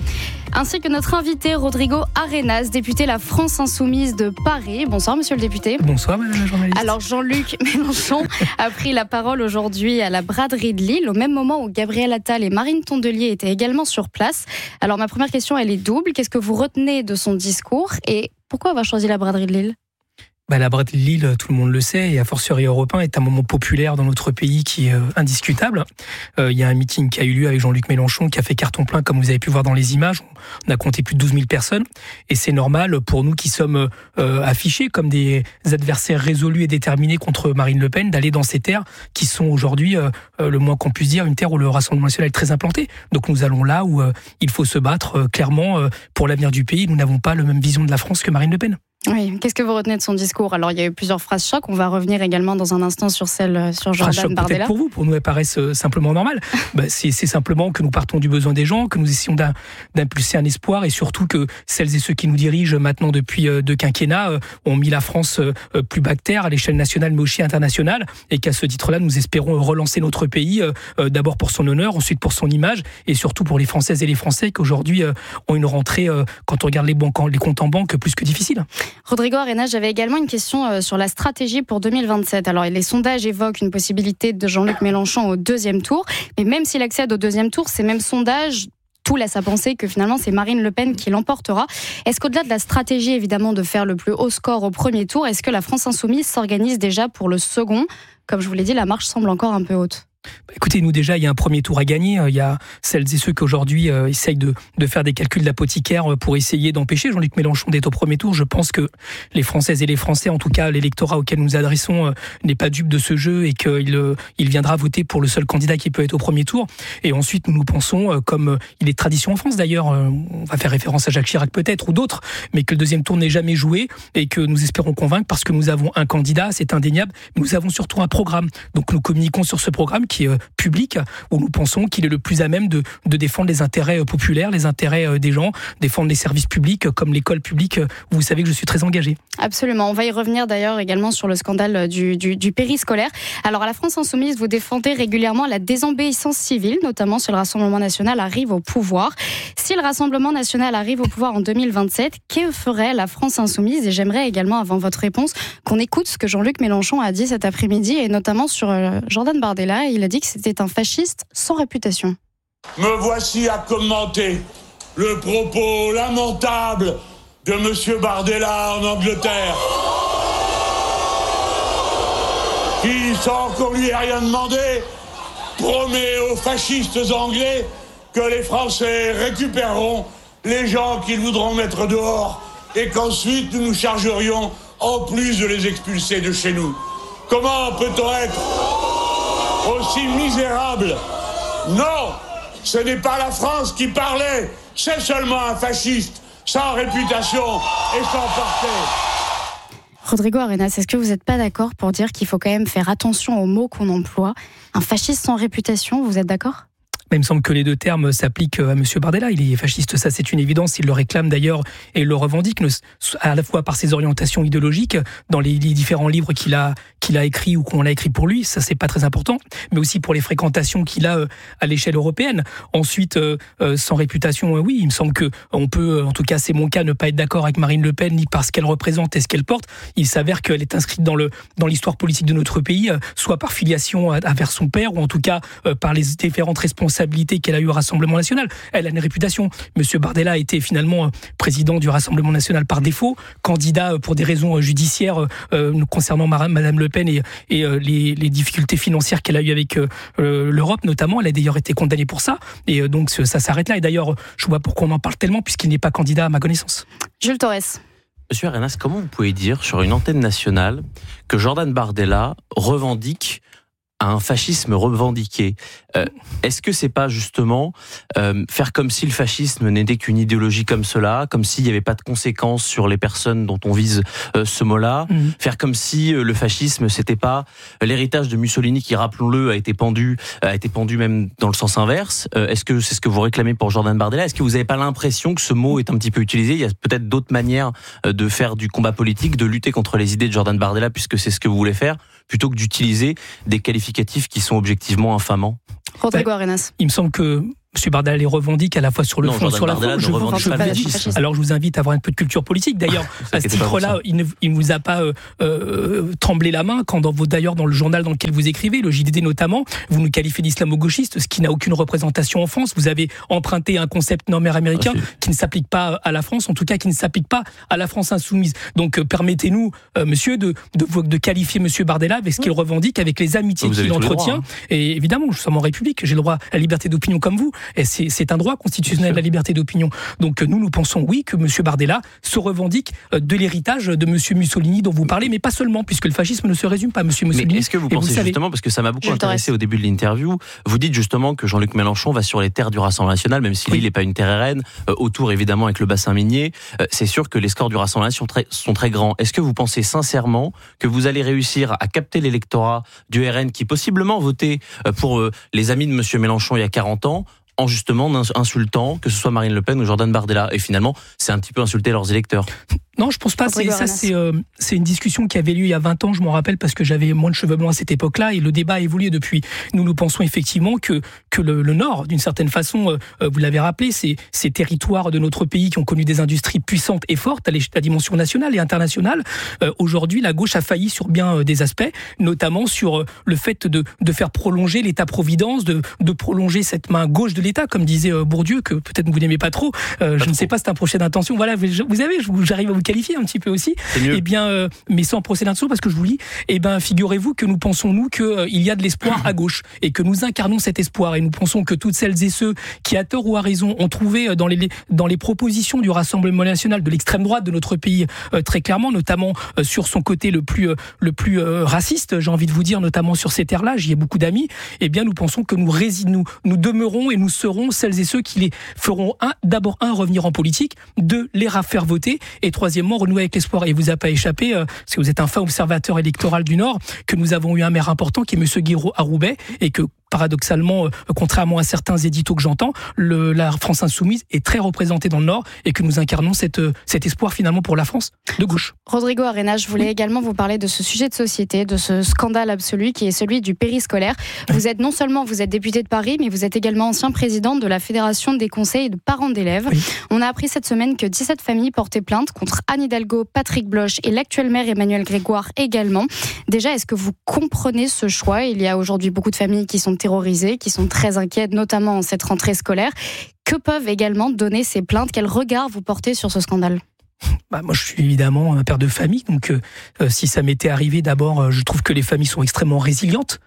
ainsi que notre invité Rodrigo Arenas, député La France Insoumise de Paris. Bonsoir monsieur le député. Bonsoir madame la journaliste. Alors Jean-Luc Mélenchon a pris la parole aujourd'hui à la braderie de Lille, au même moment où Gabriel Attal et Marine Tondelier étaient également sur place. Alors ma première question, elle est double. Qu'est-ce que vous retenez de son discours et pourquoi avoir choisi la braderie de Lille ? La braderie de Lille, tout le monde le sait, et a fortiori Europe 1 est un moment populaire dans notre pays qui est indiscutable. Il y a un meeting qui a eu lieu avec Jean-Luc Mélenchon qui a fait carton plein, comme vous avez pu voir dans les images. On a compté plus de 12 000 personnes. Et c'est normal pour nous qui sommes affichés comme des adversaires résolus et déterminés contre Marine Le Pen d'aller dans ces terres qui sont aujourd'hui, le moins qu'on puisse dire, une terre où le Rassemblement national est très implanté. Donc nous allons là où il faut se battre clairement pour l'avenir du pays. Nous n'avons pas la même vision de la France que Marine Le Pen. Oui, qu'est-ce que vous retenez de son discours ? Alors, il y a eu plusieurs phrases chocs. On va revenir également dans un instant sur celle sur Jordan Bardella. Peut-être pour vous, pour nous, elles paraissent simplement normales. C'est simplement que nous partons du besoin des gens, que nous essayons d'impulser un espoir et surtout que celles et ceux qui nous dirigent maintenant depuis deux quinquennats ont mis la France plus bactère à l'échelle nationale mais aussi internationale et qu'à ce titre-là, nous espérons relancer notre pays d'abord pour son honneur, ensuite pour son image et surtout pour les Françaises et les Français qui aujourd'hui ont une rentrée, quand on regarde les comptes en banque, plus que difficile. Rodrigo Arenas, j'avais également une question sur la stratégie pour 2027. Alors, les sondages évoquent une possibilité de Jean-Luc Mélenchon au deuxième tour. Mais même s'il accède au deuxième tour, ces mêmes sondages, tout laisse à penser que finalement, c'est Marine Le Pen qui l'emportera. Est-ce qu'au-delà de la stratégie, évidemment, de faire le plus haut score au premier tour, est-ce que la France Insoumise s'organise déjà pour le second ? Comme je vous l'ai dit, la marche semble encore un peu haute. Écoutez, nous déjà, il y a un premier tour à gagner. Il y a celles et ceux qui aujourd'hui essayent de faire des calculs d'apothicaire pour essayer d'empêcher Jean-Luc Mélenchon d'être au premier tour. Je pense que les Françaises et les Français, en tout cas l'électorat auquel nous adressons, n'est pas dupe de ce jeu et qu'il viendra voter pour le seul candidat qui peut être au premier tour. Et ensuite, nous pensons, comme il est tradition en France d'ailleurs, on va faire référence à Jacques Chirac peut-être ou d'autres, mais que le deuxième tour n'est jamais joué et que nous espérons convaincre parce que nous avons un candidat, c'est indéniable. Nous avons surtout un programme. Donc nous communiquons sur ce programme qui est public, où nous pensons qu'il est le plus à même de défendre les intérêts populaires, les intérêts des gens, défendre les services publics comme l'école publique, où vous savez que je suis très engagé. Absolument, on va y revenir d'ailleurs également sur le scandale du périscolaire. Alors à la France Insoumise, vous défendez régulièrement la désobéissance civile, notamment si le Rassemblement National arrive au pouvoir. Si le Rassemblement National arrive au pouvoir en 2027, que ferait la France Insoumise ? Et j'aimerais également, avant votre réponse, qu'on écoute ce que Jean-Luc Mélenchon a dit cet après-midi, et notamment sur Jordan Bardella. Il a dit que c'était un fasciste sans réputation. Me voici à commenter le propos lamentable de M. Bardella en Angleterre, qui, sans qu'on lui ait rien demandé, promet aux fascistes anglais que les Français récupéreront les gens qu'ils voudront mettre dehors et qu'ensuite nous nous chargerions en plus de les expulser de chez nous. Comment peut-on être aussi misérable ? Non, ce n'est pas la France qui parlait, c'est seulement un fasciste sans réputation et sans parquet. Rodrigo Arenas, est-ce que vous n'êtes pas d'accord pour dire qu'il faut quand même faire attention aux mots qu'on emploie ? Un fasciste sans réputation, vous êtes d'accord ? Il me semble que les deux termes s'appliquent à M. Bardella. Il est fasciste, ça c'est une évidence. Il le réclame d'ailleurs et il le revendique, à la fois par ses orientations idéologiques, dans les différents livres qu'il a écrits ou qu'on l'a écrit pour lui, ça c'est pas très important, mais aussi pour les fréquentations qu'il a à l'échelle européenne. Ensuite, sans réputation, oui, il me semble que on peut, en tout cas c'est mon cas, ne pas être d'accord avec Marine Le Pen, ni par ce qu'elle représente et ce qu'elle porte. Il s'avère qu'elle est inscrite dans l'histoire politique de notre pays, soit par filiation vers son père, ou en tout cas par les différentes responsabilités qu'elle a eu au Rassemblement National. Elle a une réputation. Monsieur Bardella a été finalement président du Rassemblement National par défaut, candidat pour des raisons judiciaires concernant Madame Le Pen et les difficultés financières qu'elle a eues avec l'Europe notamment. Elle a d'ailleurs été condamnée pour ça. Et donc ça s'arrête là. Et d'ailleurs, je vois pourquoi on en parle tellement, puisqu'il n'est pas candidat à ma connaissance. Jules Torres. Monsieur Arenas, comment vous pouvez dire sur une antenne nationale que Jordan Bardella revendique un fascisme revendiqué? Est-ce que c'est pas justement faire comme si le fascisme n'était qu'une idéologie comme cela, comme s'il n'y avait pas de conséquences sur les personnes dont on vise ce mot-là, faire comme si le fascisme c'était pas l'héritage de Mussolini qui, rappelons-le, a été pendu même dans le sens inverse? Est-ce que c'est ce que vous réclamez pour Jordan Bardella? Est-ce que vous n'avez pas l'impression que ce mot est un petit peu utilisé? Il y a peut-être d'autres manières de faire du combat politique, de lutter contre les idées de Jordan Bardella, puisque c'est ce que vous voulez faire, plutôt que d'utiliser des qualificatifs qui sont objectivement infamants. Rodrigo Arenas. Il me semble que M. Bardella les revendique à la fois sur le fond et sur la forme. Alors je vous invite à avoir un peu de culture politique. D'ailleurs, à ce titre-là, il ne vous a pas tremblé la main quand d'ailleurs dans le journal dans lequel vous écrivez, le JDD notamment, vous nous qualifiez d'islamo-gauchiste, ce qui n'a aucune représentation en France. Vous avez emprunté un concept normaire américain qui ne s'applique pas à la France, en tout cas qui ne s'applique pas à la France insoumise. Donc permettez-nous, monsieur, de qualifier monsieur Bardella avec ce qu'il revendique, avec les amitiés qu'il entretient. Et évidemment, nous sommes en République, j'ai le droit à la liberté d'opinion comme vous. Et c'est un droit constitutionnel, la liberté d'opinion. Donc nous pensons, oui, que M. Bardella se revendique de l'héritage de M. Mussolini dont vous parlez, mais pas seulement, puisque le fascisme ne se résume pas à M. Mussolini. Mais est-ce que vous pensez justement, parce que ça m'a beaucoup intéressé au début de l'interview, vous dites justement que Jean-Luc Mélenchon va sur les terres du Rassemblement national, même si l'île n'est pas une terre RN, autour évidemment avec le bassin minier, c'est sûr que les scores du Rassemblement national sont très grands. Est-ce que vous pensez sincèrement que vous allez réussir à capter l'électorat du RN qui possiblement votait pour les amis de M. Mélenchon il y a 40 ans, en justement insultant que ce soit Marine Le Pen ou Jordan Bardella, et finalement c'est un petit peu insulter leurs électeurs? Non, je pense pas. C'est une discussion qui avait lieu il y a 20 ans, je m'en rappelle, parce que j'avais moins de cheveux blancs à cette époque-là, et le débat a évolué depuis. Nous pensons effectivement que le Nord, d'une certaine façon, vous l'avez rappelé, ces territoires de notre pays qui ont connu des industries puissantes et fortes à la dimension nationale et internationale, aujourd'hui, la gauche a failli sur bien des aspects, notamment sur le fait de faire prolonger l'État-providence, de prolonger cette main gauche de l'État, comme disait Bourdieu, que peut-être vous n'aimez pas trop. Je ne sais pas, c'est un procès d'intention. Voilà, vous savez, j'arrive à vous qualifier un petit peu aussi. Eh bien, mais sans procès d'intention, parce que je vous lis, figurez-vous que nous pensons, nous, qu'il y a de l'espoir à gauche, et que nous incarnons cet espoir, et nous pensons que toutes celles et ceux qui, à tort ou à raison, ont trouvé dans les propositions du Rassemblement national, de l'extrême droite de notre pays, très clairement, notamment sur son côté le plus raciste, j'ai envie de vous dire, notamment sur ces terres-là, j'y ai beaucoup d'amis, eh bien, nous pensons que nous demeurons et nous serons celles et ceux qui les feront, d'abord, revenir en politique, deux, les faire voter, et troisièmement, renouer avec l'espoir. Et vous a pas échappé, parce que vous êtes un fin observateur électoral du Nord, que nous avons eu un maire important qui est M. Guiraud à Roubaix, et que paradoxalement, contrairement à certains éditos que j'entends, la France insoumise est très représentée dans le Nord, et que nous incarnons cet espoir finalement pour la France de gauche. Rodrigo Arenas, je voulais également vous parler de ce sujet de société, de ce scandale absolu qui est celui du périscolaire. Vous êtes député de Paris, mais vous êtes également ancien président de la Fédération des conseils de parents d'élèves. Oui. On a appris cette semaine que 17 familles portaient plainte contre Anne Hidalgo, Patrick Bloch et l'actuel maire Emmanuel Grégoire également. Déjà, est-ce que vous comprenez ce choix? Il y a aujourd'hui beaucoup de familles qui sont terrorisées, qui sont très inquiètes, notamment en cette rentrée scolaire. Que peuvent également donner ces plaintes? Quel regard vous portez sur ce scandale? Moi, je suis évidemment un père de famille, donc si ça m'était arrivé, d'abord, je trouve que les familles sont extrêmement résilientes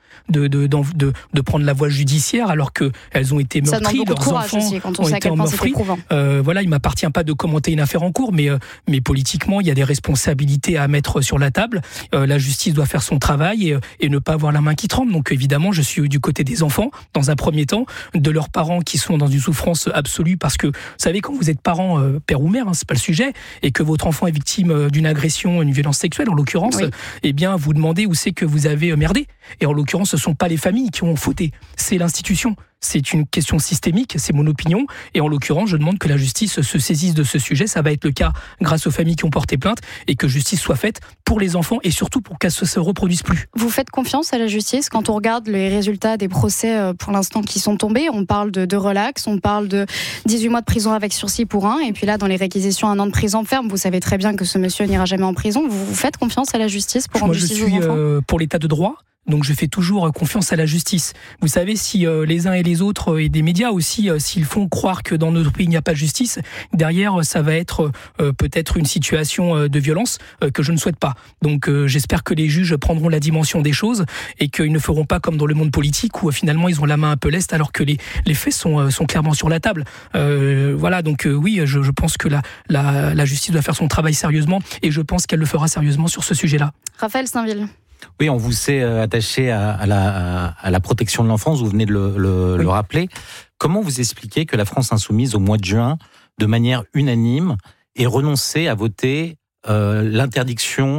de prendre la voie judiciaire alors qu'elles ont été meurtries, leurs enfants aussi, quand on sait à quel point c'est éprouvant. Voilà, il m'appartient pas de commenter une affaire en cours, mais politiquement, il y a des responsabilités à mettre sur la table. La justice doit faire son travail et ne pas avoir la main qui tremble. Donc évidemment, je suis du côté des enfants, dans un premier temps, de leurs parents qui sont dans une souffrance absolue, parce que, vous savez, quand vous êtes parent, père ou mère, c'est pas le sujet, et que votre enfant est victime d'une agression, une violence sexuelle en l'occurrence, oui. Eh bien vous demandez où c'est que vous avez merdé. Et en l'occurrence, ce ne sont pas les familles qui ont fauté, c'est l'institution. C'est une question systémique, c'est mon opinion. Et en l'occurrence, je demande que la justice se saisisse de ce sujet. Ça va être le cas grâce aux familles qui ont porté plainte, et que justice soit faite pour les enfants et surtout pour qu'elle ne se reproduise plus. Vous faites confiance à la justice quand on regarde les résultats des procès pour l'instant qui sont tombés? On parle de relax, on parle de 18 mois de prison avec sursis pour un, et puis là, dans les réquisitions, 1 an de prison ferme. Vous savez très bien que ce monsieur n'ira jamais en prison. Vous faites confiance à la justice pour rendre justice aux enfants? Moi, je suis pour l'état de droit. Donc je fais toujours confiance à la justice. Vous savez, si les uns et les autres, et des médias aussi, s'ils font croire que dans notre pays il n'y a pas de justice, derrière ça va être peut-être une situation de violence que je ne souhaite pas. Donc j'espère que les juges prendront la dimension des choses, et qu'ils ne feront pas comme dans le monde politique où finalement ils ont la main un peu leste alors que les faits sont clairement sur la table. Voilà, donc oui, je pense que la justice doit faire son travail sérieusement, et je pense qu'elle le fera sérieusement sur ce sujet-là. Raphaël Stainville. Oui, on vous sait attaché à la protection de l'enfance, vous venez de le rappeler. Comment vous expliquez que la France insoumise, au mois de juin, de manière unanime, ait renoncé à voter l'interdiction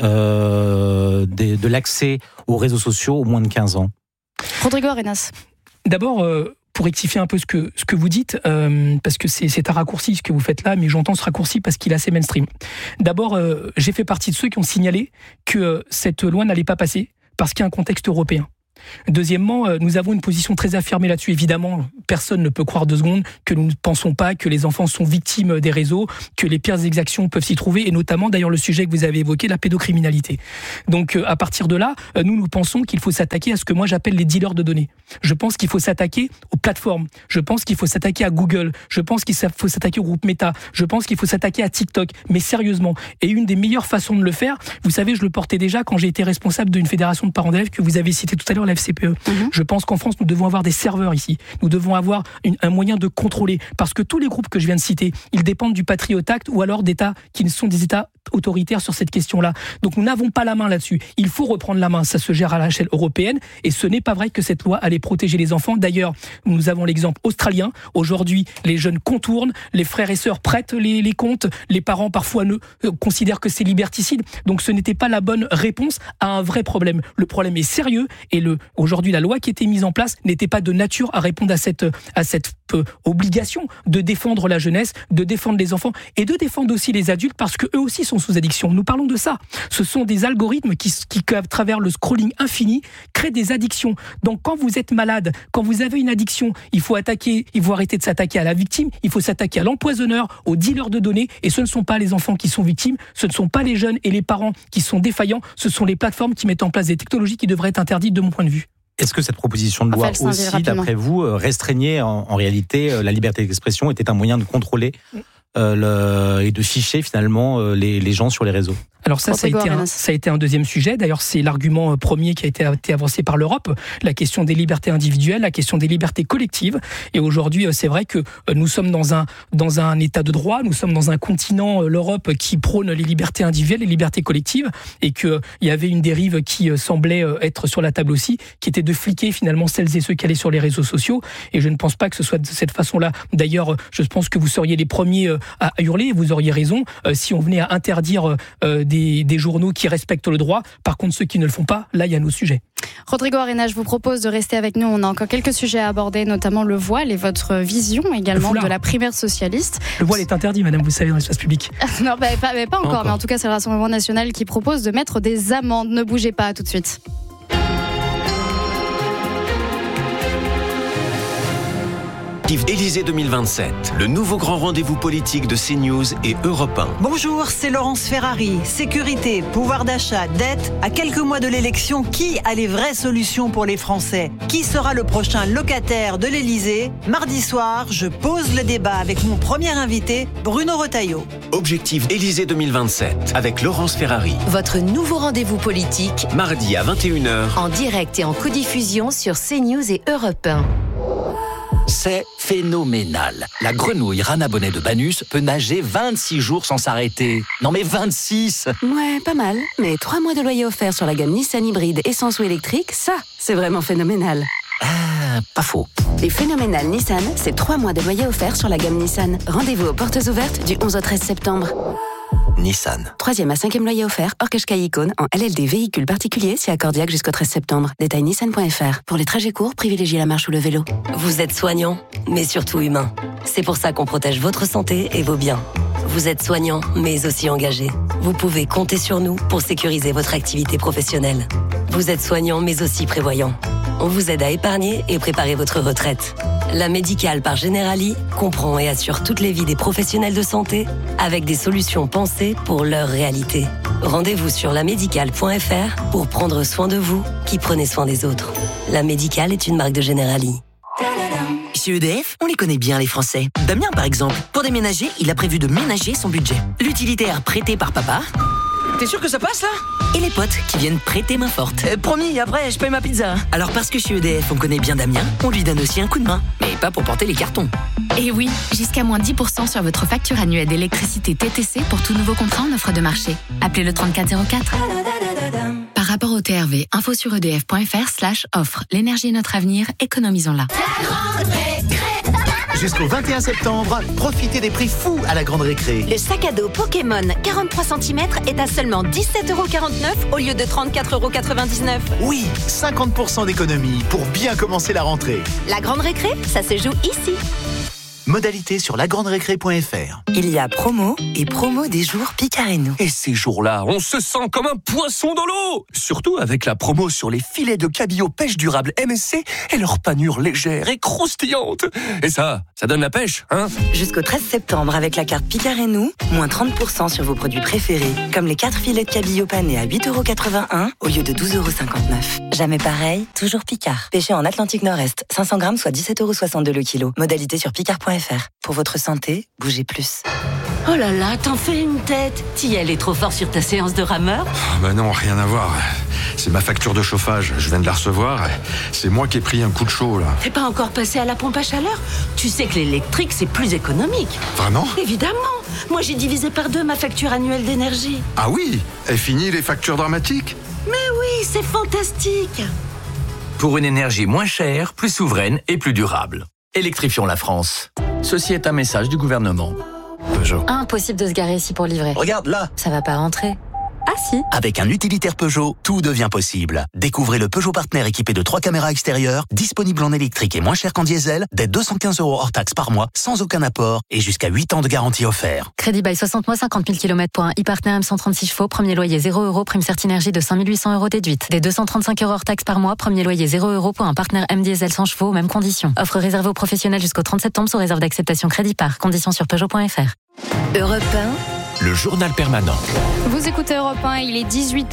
de l'accès aux réseaux sociaux aux moins de 15 ans? Rodrigo Arenas. D'abord, pour rectifier un peu ce que vous dites, parce que c'est un raccourci ce que vous faites là, mais j'entends ce raccourci parce qu'il est assez mainstream. D'abord, j'ai fait partie de ceux qui ont signalé que cette loi n'allait pas passer parce qu'il y a un contexte européen. Deuxièmement, nous avons une position très affirmée là-dessus. Évidemment, personne ne peut croire 2 secondes que nous ne pensons pas que les enfants sont victimes des réseaux, que les pires exactions peuvent s'y trouver, et notamment d'ailleurs le sujet que vous avez évoqué, la pédocriminalité. Donc à partir de là, nous pensons qu'il faut s'attaquer à ce que moi j'appelle les dealers de données. Je pense qu'il faut s'attaquer aux plateformes. Je pense qu'il faut s'attaquer à Google. Je pense qu'il faut s'attaquer au groupe Meta. Je pense qu'il faut s'attaquer à TikTok. Mais sérieusement. Et une des meilleures façons de le faire, vous savez, je le portais déjà quand j'ai été responsable d'une fédération de parents d'élèves que vous avez cité tout à l'heure, la FCPE. Je pense qu'en France, nous devons avoir des serveurs ici. Nous devons avoir un moyen de contrôler. Parce que tous les groupes que je viens de citer, ils dépendent du Patriot Act ou alors d'États qui ne sont des États autoritaires sur cette question-là. Donc nous n'avons pas la main là-dessus. Il faut reprendre la main. Ça se gère à l'échelle européenne et ce n'est pas vrai que cette loi allait protéger les enfants. D'ailleurs, nous avons l'exemple australien. Aujourd'hui, les jeunes contournent, les frères et sœurs prêtent les comptes, les parents parfois considèrent que c'est liberticide. Donc ce n'était pas la bonne réponse à un vrai problème. Le problème est sérieux et aujourd'hui la loi qui était mise en place n'était pas de nature à répondre à cette obligation de défendre la jeunesse, de défendre les enfants et de défendre aussi les adultes parce que eux aussi sont sous addiction. Nous parlons de ça. Ce sont des algorithmes qui à travers le scrolling infini, créent des addictions. Donc quand vous êtes malade, quand vous avez une addiction, il faut arrêter de s'attaquer à la victime, il faut s'attaquer à l'empoisonneur, au dealer de données, et ce ne sont pas les enfants qui sont victimes, ce ne sont pas les jeunes et les parents qui sont défaillants, ce sont les plateformes qui mettent en place des technologies qui devraient être interdites de mon point de vue. Est-ce que cette proposition de loi aussi, d'après vous, restreignait en réalité la liberté d'expression, était un moyen de controller et de ficher finalement les gens sur les réseaux? Alors ça a été un deuxième sujet. D'ailleurs, c'est l'argument premier qui a été avancé par l'Europe, la question des libertés individuelles, la question des libertés collectives. Et aujourd'hui, c'est vrai que nous sommes dans un état de droit, nous sommes dans un continent, l'Europe, qui prône les libertés individuelles, les libertés collectives, et qu'il y avait une dérive qui semblait être sur la table aussi, qui était de fliquer finalement celles et ceux qui allaient sur les réseaux sociaux. Et je ne pense pas que ce soit de cette façon-là. D'ailleurs, je pense que vous seriez les premiers à hurler, vous auriez raison, si on venait à interdire des journaux qui respectent le droit. Par contre, ceux qui ne le font pas, là, il y a nos sujets. Rodrigo Arena, je vous propose de rester avec nous. On a encore quelques sujets à aborder, notamment le voile et votre vision également de la primaire socialiste. Le voile est interdit, madame, vous savez, dans l'espace public. Non, pas encore. Mais en tout cas, c'est le Rassemblement national qui propose de mettre des amendes. Ne bougez pas, à tout de suite. Élysée 2027, le nouveau grand rendez-vous politique de CNews et Europe 1. Bonjour, c'est Laurence Ferrari. Sécurité, pouvoir d'achat, dette. À quelques mois de l'élection, qui a les vraies solutions pour les Français? Qui sera le prochain locataire de l'Élysée? Mardi soir, je pose le débat avec mon premier invité, Bruno Retailleau. Objectif Élysée 2027 avec Laurence Ferrari. Votre nouveau rendez-vous politique. Mardi à 21h. En direct et en codiffusion sur CNews et Europe 1. C'est phénoménal. La grenouille Rana Bonnet de Banus peut nager 26 jours sans s'arrêter. Non mais 26! Ouais, pas mal. Mais 3 mois de loyer offert sur la gamme Nissan hybride essence ou électrique, ça, c'est vraiment phénoménal. Pas faux. Les phénoménales Nissan, c'est 3 mois de loyer offert sur la gamme Nissan. Rendez-vous aux portes ouvertes du 11 au 13 septembre. Nissan. 3e à 5e loyer offert, hors Qashqai Icône, en LLD véhicule particulier, si accordiaque jusqu'au 13 septembre. Détail nissan.fr. Pour les trajets courts, privilégiez la marche ou le vélo. Vous êtes soignant, mais surtout humain. C'est pour ça qu'on protège votre santé et vos biens. Vous êtes soignant, mais aussi engagé. Vous pouvez compter sur nous pour sécuriser votre activité professionnelle. Vous êtes soignant, mais aussi prévoyant. On vous aide à épargner et préparer votre retraite. La Médicale par Generali comprend et assure toutes les vies des professionnels de santé avec des solutions pensées pour leur réalité. Rendez-vous sur lamédicale.fr pour prendre soin de vous qui prenez soin des autres. La Médicale est une marque de Generali. Chez EDF, on les connaît bien les Français. Damien par exemple, pour déménager, il a prévu de ménager son budget. L'utilitaire prêté par papa. T'es sûr que ça passe là? Et les potes qui viennent prêter main forte. Promis, après je paye ma pizza. Alors parce que chez EDF on connaît bien Damien, on lui donne aussi un coup de main. Mais pas pour porter les cartons. Et oui, jusqu'à moins 10% sur votre facture annuelle d'électricité TTC pour tout nouveau contrat en offre de marché. Appelez le 3404. Par rapport au TRV, info sur edf.fr/offre. L'énergie est notre avenir, économisons-la. Jusqu'au 21 septembre, profitez des prix fous à la Grande Récré. Le sac à dos Pokémon 43 cm est à seulement 17,49€ au lieu de 34,99€. Oui, 50% d'économie pour bien commencer la rentrée. La Grande Récré, ça se joue ici. Modalité sur lagranderécré.fr. Il y a promo et promo des jours Picard et nous. Et ces jours-là, on se sent comme un poisson dans l'eau. Surtout avec la promo sur les filets de cabillaud pêche durable MSC et leur panure légère et croustillante. Et ça donne la pêche, hein? Jusqu'au 13 septembre, avec la carte Picard et nous, moins 30% sur vos produits préférés, comme les 4 filets de cabillaud panés à 8,81€ au lieu de 12,59€. Jamais pareil, toujours Picard. Pêché en Atlantique Nord-Est, 500 grammes, soit 17,62€ le kilo. Modalité sur picard.fr. Pour votre santé, bougez plus. Oh là là, t'en fais une tête. T'y allais trop fort sur ta séance de rameur? Bah non, rien à voir. C'est ma facture de chauffage, je viens de la recevoir. C'est moi qui ai pris un coup de chaud, là. T'es pas encore passé à la pompe à chaleur? Tu sais que l'électrique, c'est plus économique. Vraiment? Évidemment. Moi, j'ai divisé par 2 ma facture annuelle d'énergie. Ah oui? Et fini les factures dramatiques? Mais oui, c'est fantastique. Pour une énergie moins chère, plus souveraine et plus durable. Électrifions la France. Ceci est un message du gouvernement. Peugeot. Impossible de se garer ici pour livrer. Regarde là. Ça va pas rentrer. Ah si. Avec un utilitaire Peugeot, tout devient possible. Découvrez le Peugeot Partner équipé de 3 caméras extérieures, disponible en électrique et moins cher qu'en diesel, dès 215€ hors taxe par mois, sans aucun apport et jusqu'à 8 ans de garantie offert. Crédit bail 60 mois, 50 000 km pour un e-partner M136 chevaux, premier loyer 0€, prime Certinergie de 5 800€ déduite. Dès 235€ hors taxe par mois, premier loyer 0€ pour un partner M diesel 100 chevaux, mêmes conditions. Offre réservée aux professionnels jusqu'au 30 septembre sous réserve d'acceptation crédit par. Conditions sur Peugeot.fr. Europe 1. Le journal permanent. Vous écoutez Europe 1, il est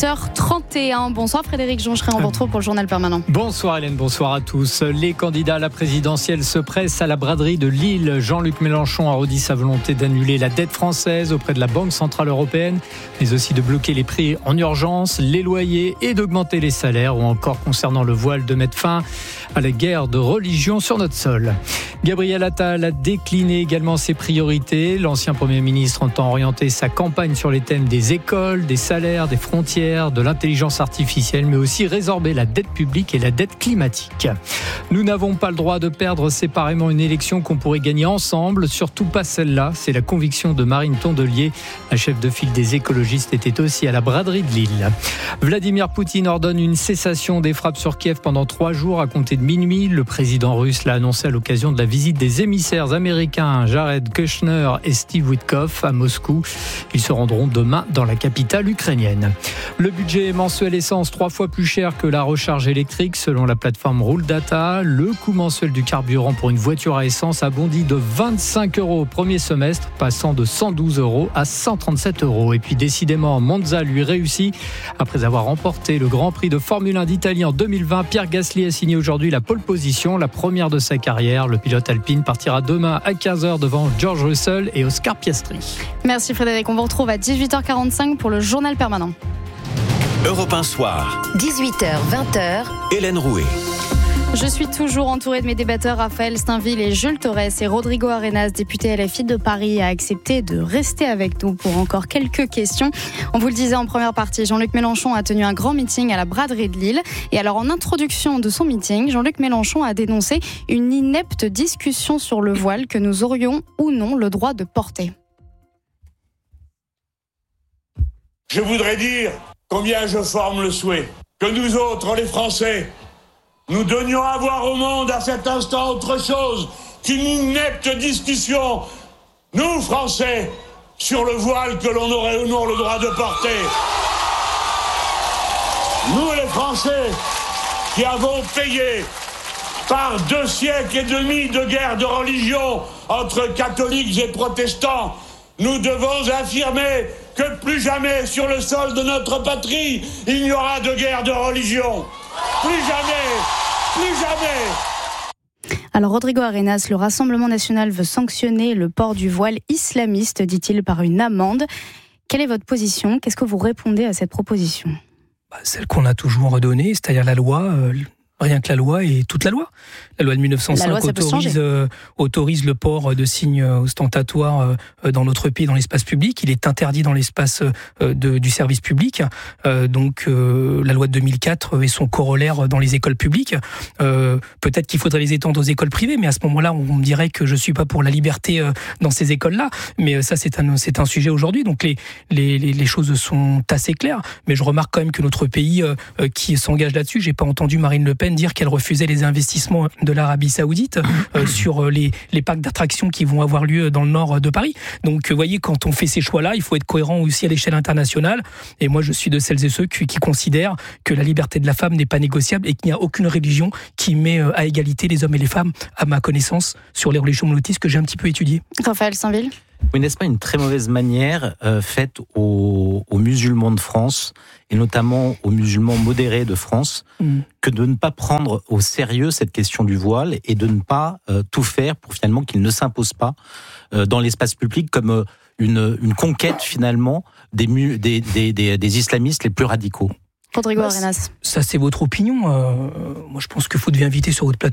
18h31. Bonsoir Frédéric Joncheray, on vous retrouve pour le journal permanent. Bonsoir Hélène, bonsoir à tous. Les candidats à la présidentielle se pressent à la braderie de Lille. Jean-Luc Mélenchon a redit sa volonté d'annuler la dette française auprès de la Banque Centrale Européenne, mais aussi de bloquer les prix en urgence, les loyers et d'augmenter les salaires, ou encore concernant le voile de mettre fin à la guerre de religion sur notre sol. Gabriel Attal a décliné également ses priorités. L'ancien Premier ministre entend orienter sa campagne sur les thèmes des écoles, des salaires, des frontières, de l'intelligence artificielle, mais aussi résorber la dette publique et la dette climatique. Nous n'avons pas le droit de perdre séparément une élection qu'on pourrait gagner ensemble, surtout pas celle-là. C'est la conviction de Marine Tondelier. La chef de file des écologistes était aussi à la braderie de Lille. Vladimir Poutine ordonne une cessation des frappes sur Kiev pendant 3 jours à compter de minuit. Le président russe l'a annoncé à l'occasion de la visite des émissaires américains Jared Kushner et Steve Witkoff à Moscou. Ils se rendront demain dans la capitale ukrainienne. Le budget mensuel essence 3 fois plus cher que la recharge électrique selon la plateforme Rouldata. Le coût mensuel du carburant pour une voiture à essence a bondi de 25€ au premier semestre, passant de 112€ à 137€. Et puis décidément, Monza lui réussit. Après avoir remporté le Grand Prix de Formule 1 d'Italie en 2020, Pierre Gasly a signé aujourd'hui la pole position, la première de sa carrière. Le pilote alpine partira demain à 15h devant George Russell et Oscar Piastri. Merci Frédéric, on vous retrouve à 18h45 pour le journal permanent. Europe 1 soir. 18h, 20h. Hélène Rouet. Je suis toujours entourée de mes débatteurs Raphaël Steinville et Jules Torres, et Rodrigo Arenas, député LFI de Paris, a accepté de rester avec nous pour encore quelques questions. On vous le disait en première partie, Jean-Luc Mélenchon a tenu un grand meeting à la braderie de Lille. Et alors en introduction de son meeting, Jean-Luc Mélenchon a dénoncé une inepte discussion sur le voile que nous aurions ou non le droit de porter. Je voudrais dire combien je forme le souhait que nous autres, les Français, nous donnions à voir au monde à cet instant autre chose qu'une inepte discussion, nous Français, sur le voile que l'on aurait ou non le droit de porter. Nous les Français, qui avons payé par 2 siècles et demi de guerre de religion entre catholiques et protestants, nous devons affirmer que plus jamais sur le sol de notre patrie, il n'y aura de guerre de religion. Plus jamais, plus jamais. Alors Rodrigo Arenas, le Rassemblement national veut sanctionner le port du voile islamiste, dit-il, par une amende. Quelle est votre position ? Qu'est-ce que vous répondez à cette proposition ? Celle qu'on a toujours donnée, c'est-à-dire la loi... Rien que la loi et toute la loi. La loi de 1905 autorise le port de signes ostentatoires dans notre pays, dans l'espace public. Il est interdit dans l'espace du service public. Donc la loi de 2004 et son corollaire dans les écoles publiques. Peut-être qu'il faudrait les étendre aux écoles privées, mais à ce moment-là, on me dirait que je suis pas pour la liberté dans ces écoles-là. Mais ça, c'est un sujet aujourd'hui. Donc les choses sont assez claires. Mais je remarque quand même que notre pays qui s'engage là-dessus, j'ai pas entendu Marine Le Pen Pen dire qu'elle refusait les investissements de l'Arabie Saoudite sur les parcs d'attractions qui vont avoir lieu dans le nord de Paris. Donc, vous voyez, quand on fait ces choix-là, il faut être cohérent aussi à l'échelle internationale. Et moi, je suis de celles et ceux qui considèrent que la liberté de la femme n'est pas négociable et qu'il n'y a aucune religion qui met à égalité les hommes et les femmes, à ma connaissance, sur les religions monothéistes que j'ai un petit peu étudiées. Raphaël Saint-Ville. Oui, n'est-ce pas une très mauvaise manière faite aux musulmans de France, et notamment aux musulmans modérés de France, que de ne pas prendre au sérieux cette question du voile et de ne pas tout faire pour finalement qu'il ne s'impose pas dans l'espace public comme une conquête finalement des islamistes les plus radicaux. Rodrigo Arenas. Ça, c'est votre opinion. Moi, je pense qu'il faut devez inviter sur votre plateau